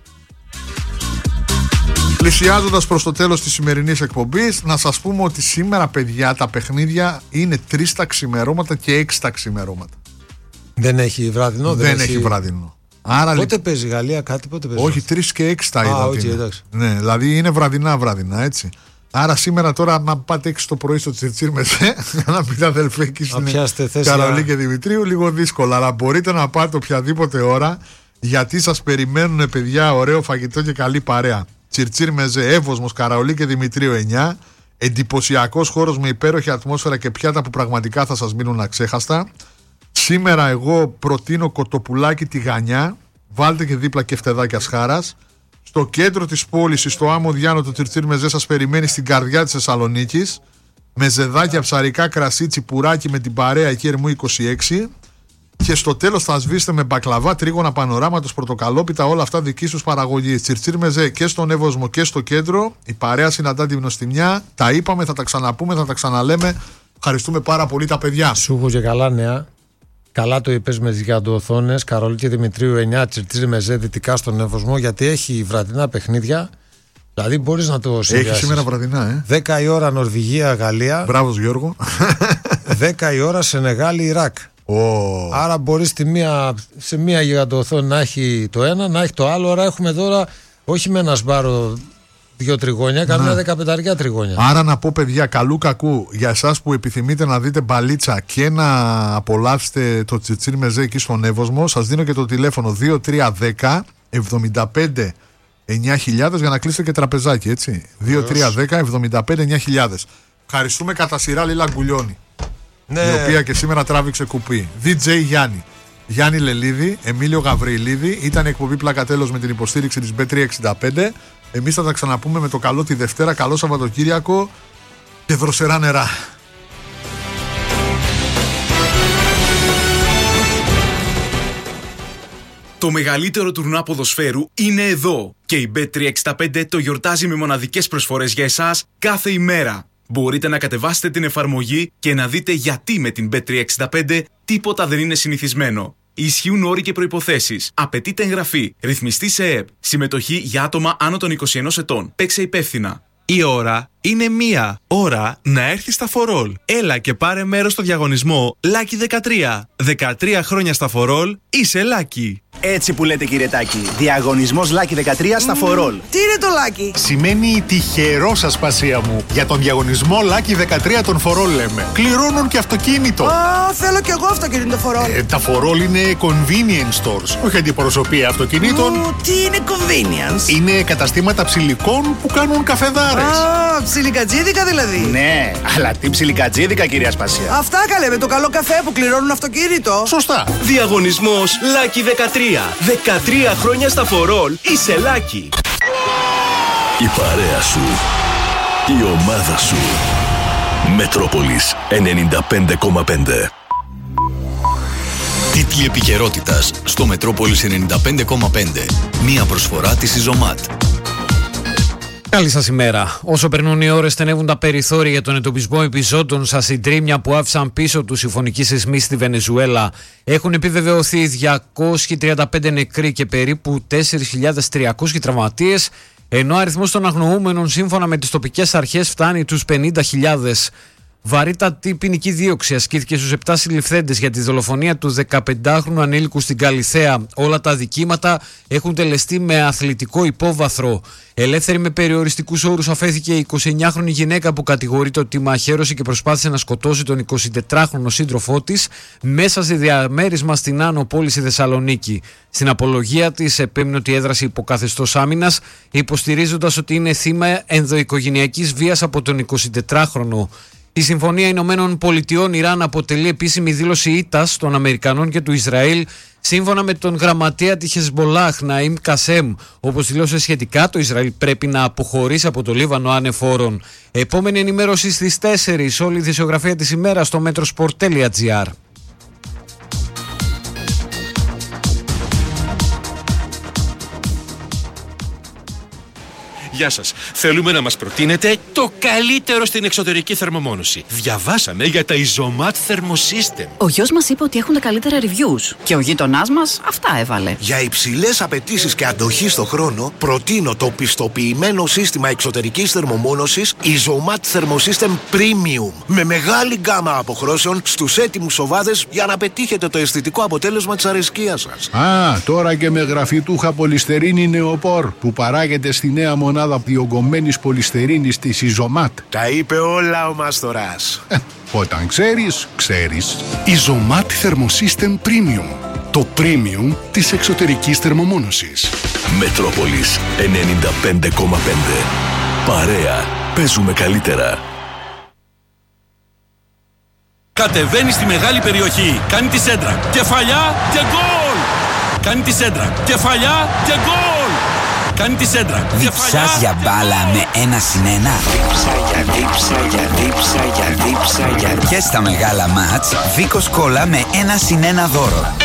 Πλησιάζοντας προς το τέλος της σημερινής εκπομπής, να σας πούμε ότι σήμερα, παιδιά, τα παιχνίδια είναι 3 τα ξημερώματα και 6 τα ξημερώματα. Δεν έχει βραδινό, δεν έχει βραδινό. Άρα, πότε παίζει η Γαλλία, κάτι πότε παίζει? Όχι, 3 και 6 τα είδα. Ναι, δηλαδή είναι βραδινά, έτσι. Άρα σήμερα τώρα να πάτε 6 το πρωί στο Τσιρτσίρ Μεζέ, να πείτε αδελφέκι στην Καρολή και Δημητρίου, λίγο δύσκολα, αλλά μπορείτε να πάτε οποιαδήποτε ώρα, γιατί σας περιμένουν, παιδιά, ωραίο φαγητό και καλή παρέα. Τσιρτσίρ Μεζέ, Εύωσμος, Καραολί και Δημητρίου 9. Εντυπωσιακός χώρος με υπέροχη ατμόσφαιρα και πιάτα που πραγματικά θα σας μείνουν αξέχαστα. Σήμερα εγώ προτείνω κοτοπουλάκι τηγανιά. Βάλτε και δίπλα και φτεδάκια σχάρας. Στο κέντρο της πόλης, στο Άμμο Διάνο, το Τσιρτσίρ Μεζέ σας περιμένει στην καρδιά της Θεσσαλονίκης. Με ζεδάκια, ψαρικά, κρασί, τσιπουράκι με την παρέα εκεί Ερμού 26. Και στο τέλος θα σβήσετε με μπακλαβά, τρίγωνα πανοράματος, πορτοκαλόπιτα, όλα αυτά δική τους παραγωγή. Τσιρτσίρ Μεζέ και στον Εύωσμο και στο κέντρο. Η παρέα συναντά τη γνωστιμιά. Τα είπαμε, θα τα ξαναπούμε, θα τα ξαναλέμε. Ευχαριστούμε πάρα πολύ τα παιδιά. Σου έχω και καλά νέα. Καλά το είπες με γιγαντοοθόνες, Καρολί και Δημητρίου 9, Τσιρτσίρ Μεζέ δυτικά στον Εύωσμο, γιατί έχει βραδινά παιχνίδια. Δηλαδή μπορείς να το συνδυάσεις. Έχει σήμερα βραδινά, 10 η ώρα Νορβηγία-Γαλλία. Μπράβος Γιώργο. 10 η ώρα Σενεγάλη-Ιράκ. Άρα μπορεί σε μία γιγαντοοθόνη να έχει το ένα, να έχει το άλλο. Άρα έχουμε τώρα όχι με ένα σπάρο 2 τριγώνια, κανένα 15 τριγώνια. Άρα να πω, παιδιά, καλού κακού για εσάς που επιθυμείτε να δείτε μπαλίτσα και να απολαύσετε το Τσιρτσίρ Μεζέ εκεί στον Εύωσμο, σας δίνω και το τηλέφωνο 2310 75 9000 για να κλείσετε και τραπεζάκι, έτσι. 2310 75 9000. Ευχαριστούμε κατά σειρά Λίλα Γκουλιώνη. Ναι. Η οποία και σήμερα τράβηξε κουπί. DJ Γιάννη. Γιάννη Λελίδη, Εμίλιο Γαβριλίδη. Ήταν εκπομπή Πλακατέλος με την υποστήριξη της B365. Εμείς θα τα ξαναπούμε με το καλό τη Δευτέρα. Καλό Σαββατοκύριακο και δροσερά νερά. Το μεγαλύτερο τουρνουά ποδοσφαίρου είναι εδώ και η Bet365 το γιορτάζει με μοναδικές προσφορές για εσάς κάθε ημέρα. Μπορείτε να κατεβάσετε την εφαρμογή και να δείτε γιατί με την Bet365 τίποτα δεν είναι συνηθισμένο. Ισχύουν όροι και προϋποθέσεις. Απαιτείται εγγραφή. Ρυθμιστή σε ΕΕΠ. Συμμετοχή για άτομα άνω των 21 ετών. Παίξε υπεύθυνα. Η ώρα είναι 1 ώρα να έρθεις στα For All. Έλα και πάρε μέρος στο διαγωνισμό Lucky 13. 13 χρόνια στα For All, είσαι Lucky. Έτσι που λέτε, κύριε Τάκη. Διαγωνισμός Lucky 13 στα For All. Τι είναι το Lucky? Σημαίνει τυχερός, ασπασία μου. Για τον διαγωνισμό Lucky 13 των For All λέμε. Κληρώνουν και αυτοκίνητο. Θέλω κι εγώ αυτοκίνητο For All. Τα For All είναι convenience stores. Όχι αντιπροσωπεία αυτοκινήτων. Τι είναι convenience? Είναι καταστήματα ψηλικών που κάνουν καφεδάρες. Ψιλικατζίδικα δηλαδή. Ναι, αλλά τι ψιλικατζίδικα, κυρία Ασπασία. Αυτά καλέ, με το καλό καφέ που κληρώνουν αυτοκίνητο. Σωστά. Διαγωνισμός Lucky 13. 13 χρόνια στα For All, είσαι Lucky. Η παρέα σου. Η ομάδα σου. Μετρόπολης 95,5. Τίτλοι επικαιρότητας στο Μετρόπολης 95,5. Μία προσφορά της Ιζωμάτ. Καλή σας ημέρα. Όσο περνούν οι ώρες, στενεύουν τα περιθώρια για τον εντοπισμό επιζώντων στα συντρίμμια που άφησαν πίσω τους συμφωνικοί σεισμοί στη Βενεζουέλα. Έχουν επιβεβαιωθεί 235 νεκροί και περίπου 4.300 τραυματίες, ενώ ο αριθμός των αγνοούμενων σύμφωνα με τις τοπικές αρχές φτάνει τους 50.000. Βαρύτατη ποινική δίωξη ασκήθηκε στους 7 συλληφθέντες για τη δολοφονία του 15χρονου ανήλικου στην Καλιθέα. Όλα τα αδικήματα έχουν τελεστεί με αθλητικό υπόβαθρο. Ελεύθερη με περιοριστικούς όρους αφέθηκε η 29χρονη γυναίκα που κατηγορείται ότι μαχαίρωσε και προσπάθησε να σκοτώσει τον 24χρονο σύντροφό της μέσα σε διαμέρισμα στην Άνω πόλη στη Θεσσαλονίκη. Στην απολογία της επέμεινε ότι έδρασε υποκαθεστώς άμυνας, υποστηρίζοντας ότι είναι θύμα ενδοοικογενειακής βίας από τον 24χρονο. Η Συμφωνία Ηνωμένων Πολιτειών Ιράν αποτελεί επίσημη δήλωση ήττας των Αμερικανών και του Ισραήλ, σύμφωνα με τον γραμματέα της Χεσμολάχ, Ναΐμ Κασέμ. Όπως δηλώσε σχετικά, το Ισραήλ πρέπει να αποχωρήσει από το Λίβανο ανεφόρων. Επόμενη ενημέρωση στις 4, όλη η δισογραφία της ημέρας στο metrosport.gr. Γεια σας. Θέλουμε να μας προτείνετε το καλύτερο στην εξωτερική θερμομόνωση. Διαβάσαμε για τα Isomat Thermosystem. Ο γιος μας είπε ότι έχουν τα καλύτερα reviews και ο γείτονάς μας αυτά έβαλε. Για υψηλές απαιτήσεις και αντοχή στο χρόνο, προτείνω το πιστοποιημένο σύστημα εξωτερικής θερμομόνωσης Isomat Thermosystem Premium. Με μεγάλη γκάμα αποχρώσεων στους έτοιμους σοβάδες για να πετύχετε το αισθητικό αποτέλεσμα της αρεσκίας σας. Τώρα και με γραφιτούχα πολυστερίνη νεοπόρ που παράγεται στη νέα μονάδα διογκωμένης πολυστερίνης της Isomat. Τα είπε όλα ο Μάστορας. Όταν ξέρεις, ξέρεις. Isomat Thermosystem Premium. Το premium της εξωτερικής θερμομόνωσης. Μετρόπολης 95,5. Παρέα. Παίζουμε καλύτερα. Κατεβαίνει στη μεγάλη περιοχή. Κάνει τη σέντρα. Κεφαλιά και γκολ. Κάνει τη σέντρα. Κεφαλιά και γκολ. Κάνει τη σέντρα. Διψάς για μπάλα με 1-1. Διψά. Και στα μεγάλα μάτς, Βίκος Κόλλα με 1-1 δώρο.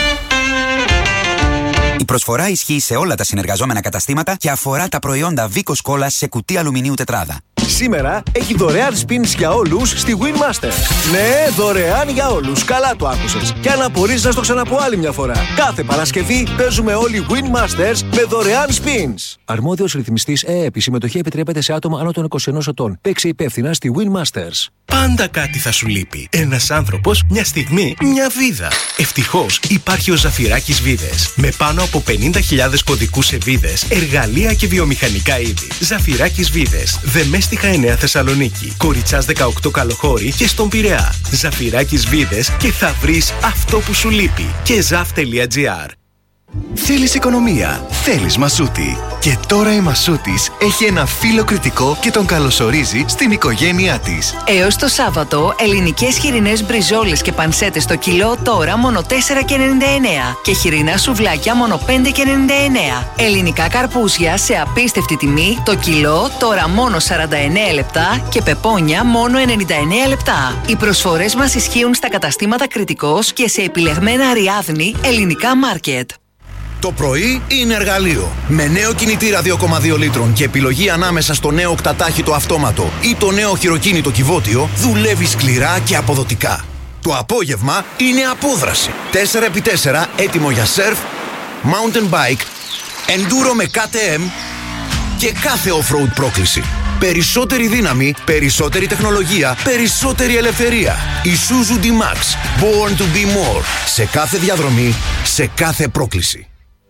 Η προσφορά ισχύει σε όλα τα συνεργαζόμενα καταστήματα και αφορά τα προϊόντα Βίκος Κόλλα σε κουτί αλουμινίου τετράδα. Σήμερα έχει δωρεάν spins για όλους στη Winmaster. Ναι, δωρεάν για όλους. Καλά το άκουσες. Και αν απορείς να στο ξαναπώ άλλη μια φορά. Κάθε Παρασκευή παίζουμε όλοι Winmasters με δωρεάν spins. Αρμόδιος ρυθμιστής ΕΕΠ. Η συμμετοχή επιτρέπεται σε άτομα άνω των 21 ετών. Παίξε υπεύθυνα στη Winmasters. Πάντα κάτι θα σου λείπει. Ένας άνθρωπος, μια στιγμή, μια βίδα. Ευτυχώς υπάρχει ο Ζαφυράκης Βίδες. Με πάνω από 50.000 κωδικούς σε βίδες, εργαλεία και βιομηχανικά είδη. Ζαφυράκης Βίδες. Δεμέστιχα 9 Θεσσαλονίκη. Κοριτσάς 18 Καλοχώρη και στον Πειραιά. Ζαφυράκης Βίδες και θα βρεις αυτό που σου λείπει. Και zaf.gr. Θέλεις οικονομία, θέλεις Μασούτη. Και τώρα η Μασούτης έχει ένα φύλλο κριτικό και τον καλωσορίζει στην οικογένειά της. Έως το Σάββατο, ελληνικές χοιρινές μπριζόλες και πανσέτες στο κιλό τώρα μόνο 4,99 και χοιρινά σουβλάκια μόνο 5,99. Ελληνικά καρπούζια σε απίστευτη τιμή, το κιλό τώρα μόνο 49 λεπτά και πεπόνια μόνο 99 λεπτά. Οι προσφορές μας ισχύουν στα καταστήματα Κριτικός και σε επιλεγμένα Αριάδνη ελληνικά μάρκετ. Το πρωί είναι εργαλείο. Με νέο κινητήρα 2,2 λίτρων και επιλογή ανάμεσα στο νέο οκτατάχυτο αυτόματο ή το νέο χειροκίνητο κυβότιο, δουλεύει σκληρά και αποδοτικά. Το απόγευμα είναι απόδραση. 4x4 έτοιμο για σερφ, mountain bike, enduro με KTM και κάθε off-road πρόκληση. Περισσότερη δύναμη, περισσότερη τεχνολογία, περισσότερη ελευθερία. Isuzu D-Max. Born to be more. Σε κάθε διαδρομή, σε κάθε πρόκληση.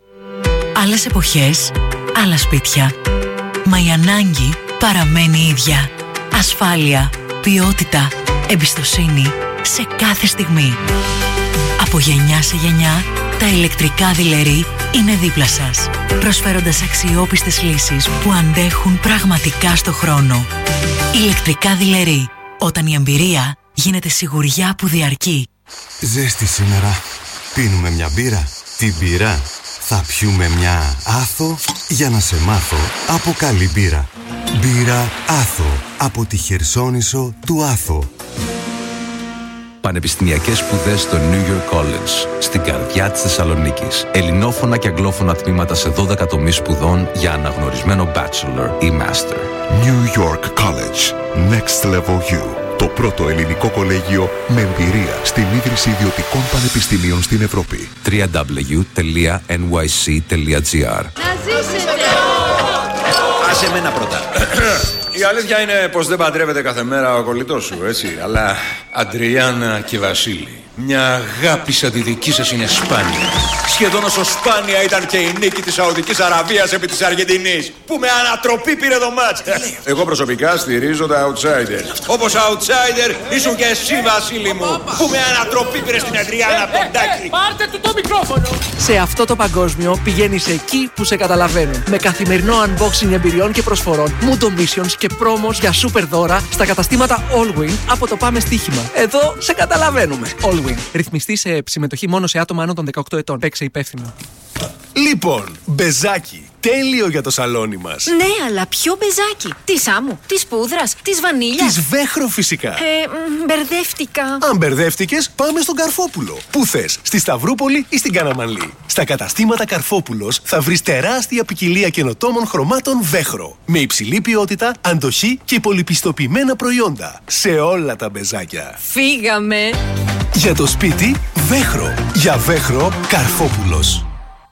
Άλλες εποχές, άλλα σπίτια. Μα η ανάγκη παραμένει ίδια. Ασφάλεια, ποιότητα, εμπιστοσύνη σε κάθε στιγμή. Από γενιά σε γενιά, τα ηλεκτρικά δειλερί είναι δίπλα σας, προσφέροντας αξιόπιστες λύσεις που αντέχουν πραγματικά στο χρόνο. Ηλεκτρικά δειλερί, όταν η εμπειρία γίνεται σιγουριά που διαρκεί. Ζέστη σήμερα. Πίνουμε μια μπύρα. Την μπύρα θα πιούμε μια Άθο για να σε μάθω από καλή μπύρα. Μπύρα Άθο από τη Χερσόνησο του Άθο. Πανεπιστημιακές σπουδές στο New York College, στην καρδιά της Θεσσαλονίκης. Ελληνόφωνα και αγγλόφωνα τμήματα σε 12 τομείς σπουδών για αναγνωρισμένο bachelor ή master. New York College. Next Level U. Το πρώτο ελληνικό κολέγιο με εμπειρία στην ίδρυση ιδιωτικών πανεπιστημίων στην Ευρώπη. www.nyc.gr. Να ζήσετε! σε μένα πρώτα. Η αλήθεια είναι πως δεν παντρεύεται κάθε μέρα ο κολλητός σου, έτσι. Αλλά Αντριάννα και Βασίλη, μια αγάπη σαν τη δική σας είναι σπάνια. Σχεδόν όσο σπάνια ήταν και η νίκη της Σαουδικής Αραβίας επί της Αργεντινής, που με ανατροπή πήρε το μάτς. Εγώ προσωπικά στηρίζω τα outsiders. Όπως outsider ήσουν και εσύ, Βασίλη μου, που με ανατροπή πήρε στην Αντριάννα Ποντάκη. Πάρτε του το μικρόφωνο. Σε αυτό το παγκόσμιο πηγαίνεις εκεί που σε καταλαβαίνουν. Με καθημερινό unboxing εμπειριών και προσφορών, Mundo Missions και promos για super δώρα στα καταστήματα Allwin από το Πάμε Στοίχημα. Εδώ σε καταλαβαίνουμε. Allwin. Ρυθμιστή σε συμμετοχή μόνο σε άτομα άνω των 18 ετών. Παίξε υπεύθυνο. Λοιπόν, μπεζάκι. Τέλειο για το σαλόνι μας. Ναι, αλλά ποιο μπεζάκι? Της άμμου, της πούδρας, της βανίλιας? Της Βέχρο φυσικά. Μπερδεύτηκα. Αν μπερδεύτηκες, πάμε στον Καρφόπουλο. Πού θες, στη Σταυρούπολη ή στην Καναμανλή? Στα καταστήματα Καρφόπουλος θα βρεις τεράστια ποικιλία καινοτόμων χρωμάτων Βέχρο. Με υψηλή ποιότητα, αντοχή και πολυπιστοποιημένα προϊόντα. Σε όλα τα μπεζάκια. Φύγαμε. Για το σπίτι, Βέχρο. Για Βέχρο, Καρφόπουλος.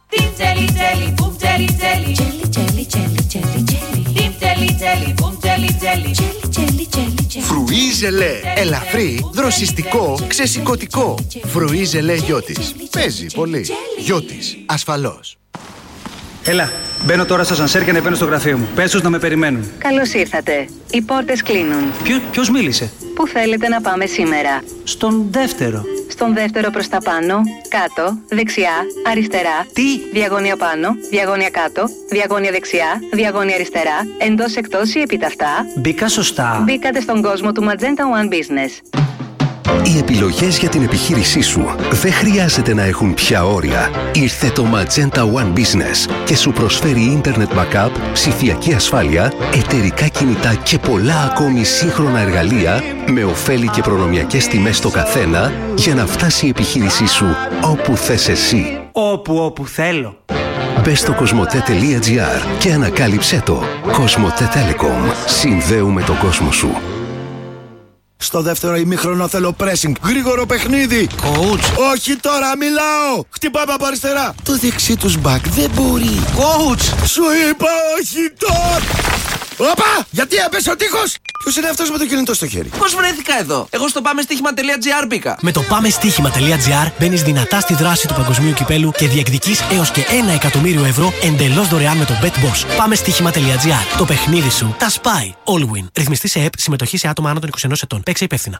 Φρουί ζελέ. Ελαφρύ, δροσιστικό, ξεσηκωτικό. Φρουί ζελέ Γιώτης. Παίζει πολύ. Γιώτης. Ασφαλώς. Έλα, μπαίνω τώρα στο σανσέρ και ανεβαίνω στο γραφείο μου. Πες τους να με περιμένουν. Καλώς ήρθατε. Οι πόρτες κλείνουν. Ποιος μίλησε? Πού θέλετε να πάμε σήμερα? Στον δεύτερο. Στον δεύτερο προς τα πάνω, κάτω, δεξιά, αριστερά. Τι? Διαγώνια πάνω, διαγώνια κάτω, διαγώνια δεξιά, διαγώνια αριστερά, εντός εκτός ή επίταυτα. Μπήκα σωστά. Μπήκατε στον κόσμο του Magenta One Business. Οι επιλογές για την επιχείρησή σου δεν χρειάζεται να έχουν πια όρια. Ήρθε το Magenta One Business και σου προσφέρει Internet Backup, ψηφιακή ασφάλεια, εταιρικά κινητά και πολλά ακόμη σύγχρονα εργαλεία με ωφέλη και προνομιακές τιμές στο καθένα για να φτάσει η επιχείρησή σου όπου θες εσύ. Όπου θέλω. Μπες στο κοσμοτέ.gr και ανακάλυψέ το. Κοσμοτέ Telecom. Συνδέουμε τον κόσμο σου. Στο δεύτερο ημίχρονο θέλω pressing. Γρήγορο παιχνίδι. Coach. Όχι τώρα, μιλάω. Χτυπάμε από αριστερά. Το δεξί τους μπακ δεν μπορεί. Coach. Σου είπα όχι τώρα. Όπα! Γιατί έπεσε ο τείχος! Ποιος είναι αυτός με το κινητό στο χέρι? Πώς βρέθηκα εδώ? Εγώ στο πάμεστοίχημα.gr μπήκα. Με το πάμεστοίχημα.gr μπαίνεις δυνατά στη δράση του παγκοσμίου κυπέλου και διεκδικείς έως και 1 εκατομμύριο ευρώ εντελώς δωρεάν με το BetBoss. Πάμεστοίχημα.gr. Το παιχνίδι σου τα σπάει. Allwin. Ρυθμιστή σε ΕΠ, συμμετοχή σε άτομα άνω των 21 ετών. Παίξε υπεύθυνα.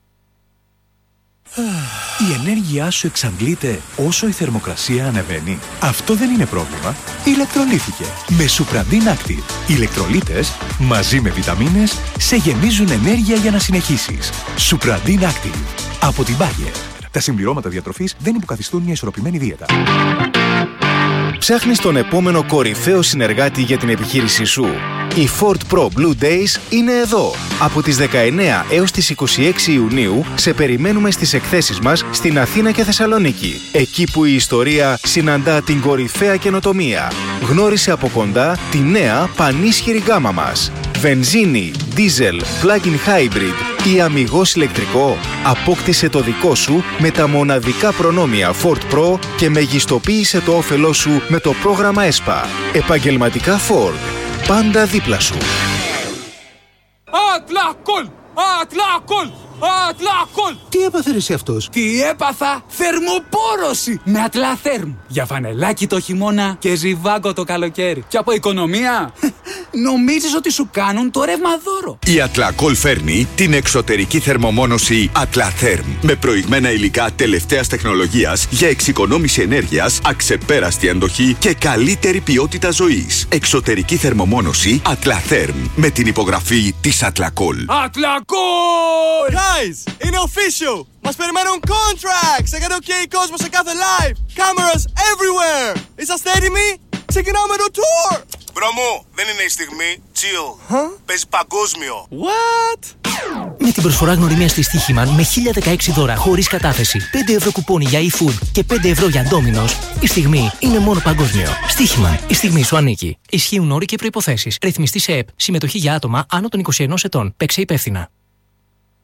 Η ενέργειά σου εξαντλείται όσο η θερμοκρασία ανεβαίνει. Αυτό δεν είναι πρόβλημα. Ηλεκτρολύθηκε με Supradin Active. Οι ηλεκτρολίτες μαζί με βιταμίνες σε γεμίζουν ενέργεια για να συνεχίσεις. Supradin Active. Από την Bayer. Τα συμπληρώματα διατροφής δεν υποκαθιστούν μια ισορροπημένη δίαιτα. Ψάχνεις τον επόμενο κορυφαίο συνεργάτη για την επιχείρησή σου? Οι Ford Pro Blue Days είναι εδώ. Από τις 19 έως τις 26 Ιουνίου σε περιμένουμε στις εκθέσεις μας στην Αθήνα και Θεσσαλονίκη. Εκεί που η ιστορία συναντά την κορυφαία καινοτομία. Γνώρισε από κοντά τη νέα πανίσχυρη γκάμα μας. Βενζίνη, δίζελ, plug-in hybrid ή αμιγώς ηλεκτρικό. Απόκτησε το δικό σου με τα μοναδικά προνόμια Ford Pro και μεγιστοποίησε το όφελό σου με το πρόγραμμα ESPA. Επαγγελματικά Ford. Πάντα δίπλα σου. Ατλακόλ! Ατλακόλ! Ατλακόλ! Τι έπαθε εσύ αυτός? Τι έπαθα? Θερμοπόρωση με Ατλαθέρμ. Για φανελάκι το χειμώνα και ζιβάγκο το καλοκαίρι. Και από οικονομία νομίζεις ότι σου κάνουν το ρεύμα δώρο. Η Ατλακόλ φέρνει την εξωτερική θερμομόνωση Ατλαθέρμ με προηγμένα υλικά τελευταίας τεχνολογίας για εξοικονόμηση ενέργειας, αξεπέραστη αντοχή και καλύτερη ποιότητα ζωής. Εξωτερική θερμομόνωση Ατλαθέρμ με την υπογραφή της Ατλακόλ. Ατλακόλ! Guys, είναι official! Μας περιμένουν contracts! Έκανε OK κόσμο σε κάθε live! Cameras everywhere! Είσαστε έτοιμοι? Ξεκινάμε το tour! Μπρο μου, δεν είναι η στιγμή. Chill. Παίζει παγκόσμιο. What? Με την προσφορά γνωριμίας της Στοίχημαν με 1016 δώρα χωρίς κατάθεση, 5 ευρώ κουπόνι για eFood και 5 ευρώ για Domino's, η στιγμή είναι μόνο παγκόσμιο. Στοίχημαν. Η στιγμή σου ανήκει. Ισχύουν όροι και προϋποθέσεις. Ρυθμιστή σε ΕΠ. Συμμετοχή για άτομα άνω των 21 ετών. Παίξε υπεύθυνα.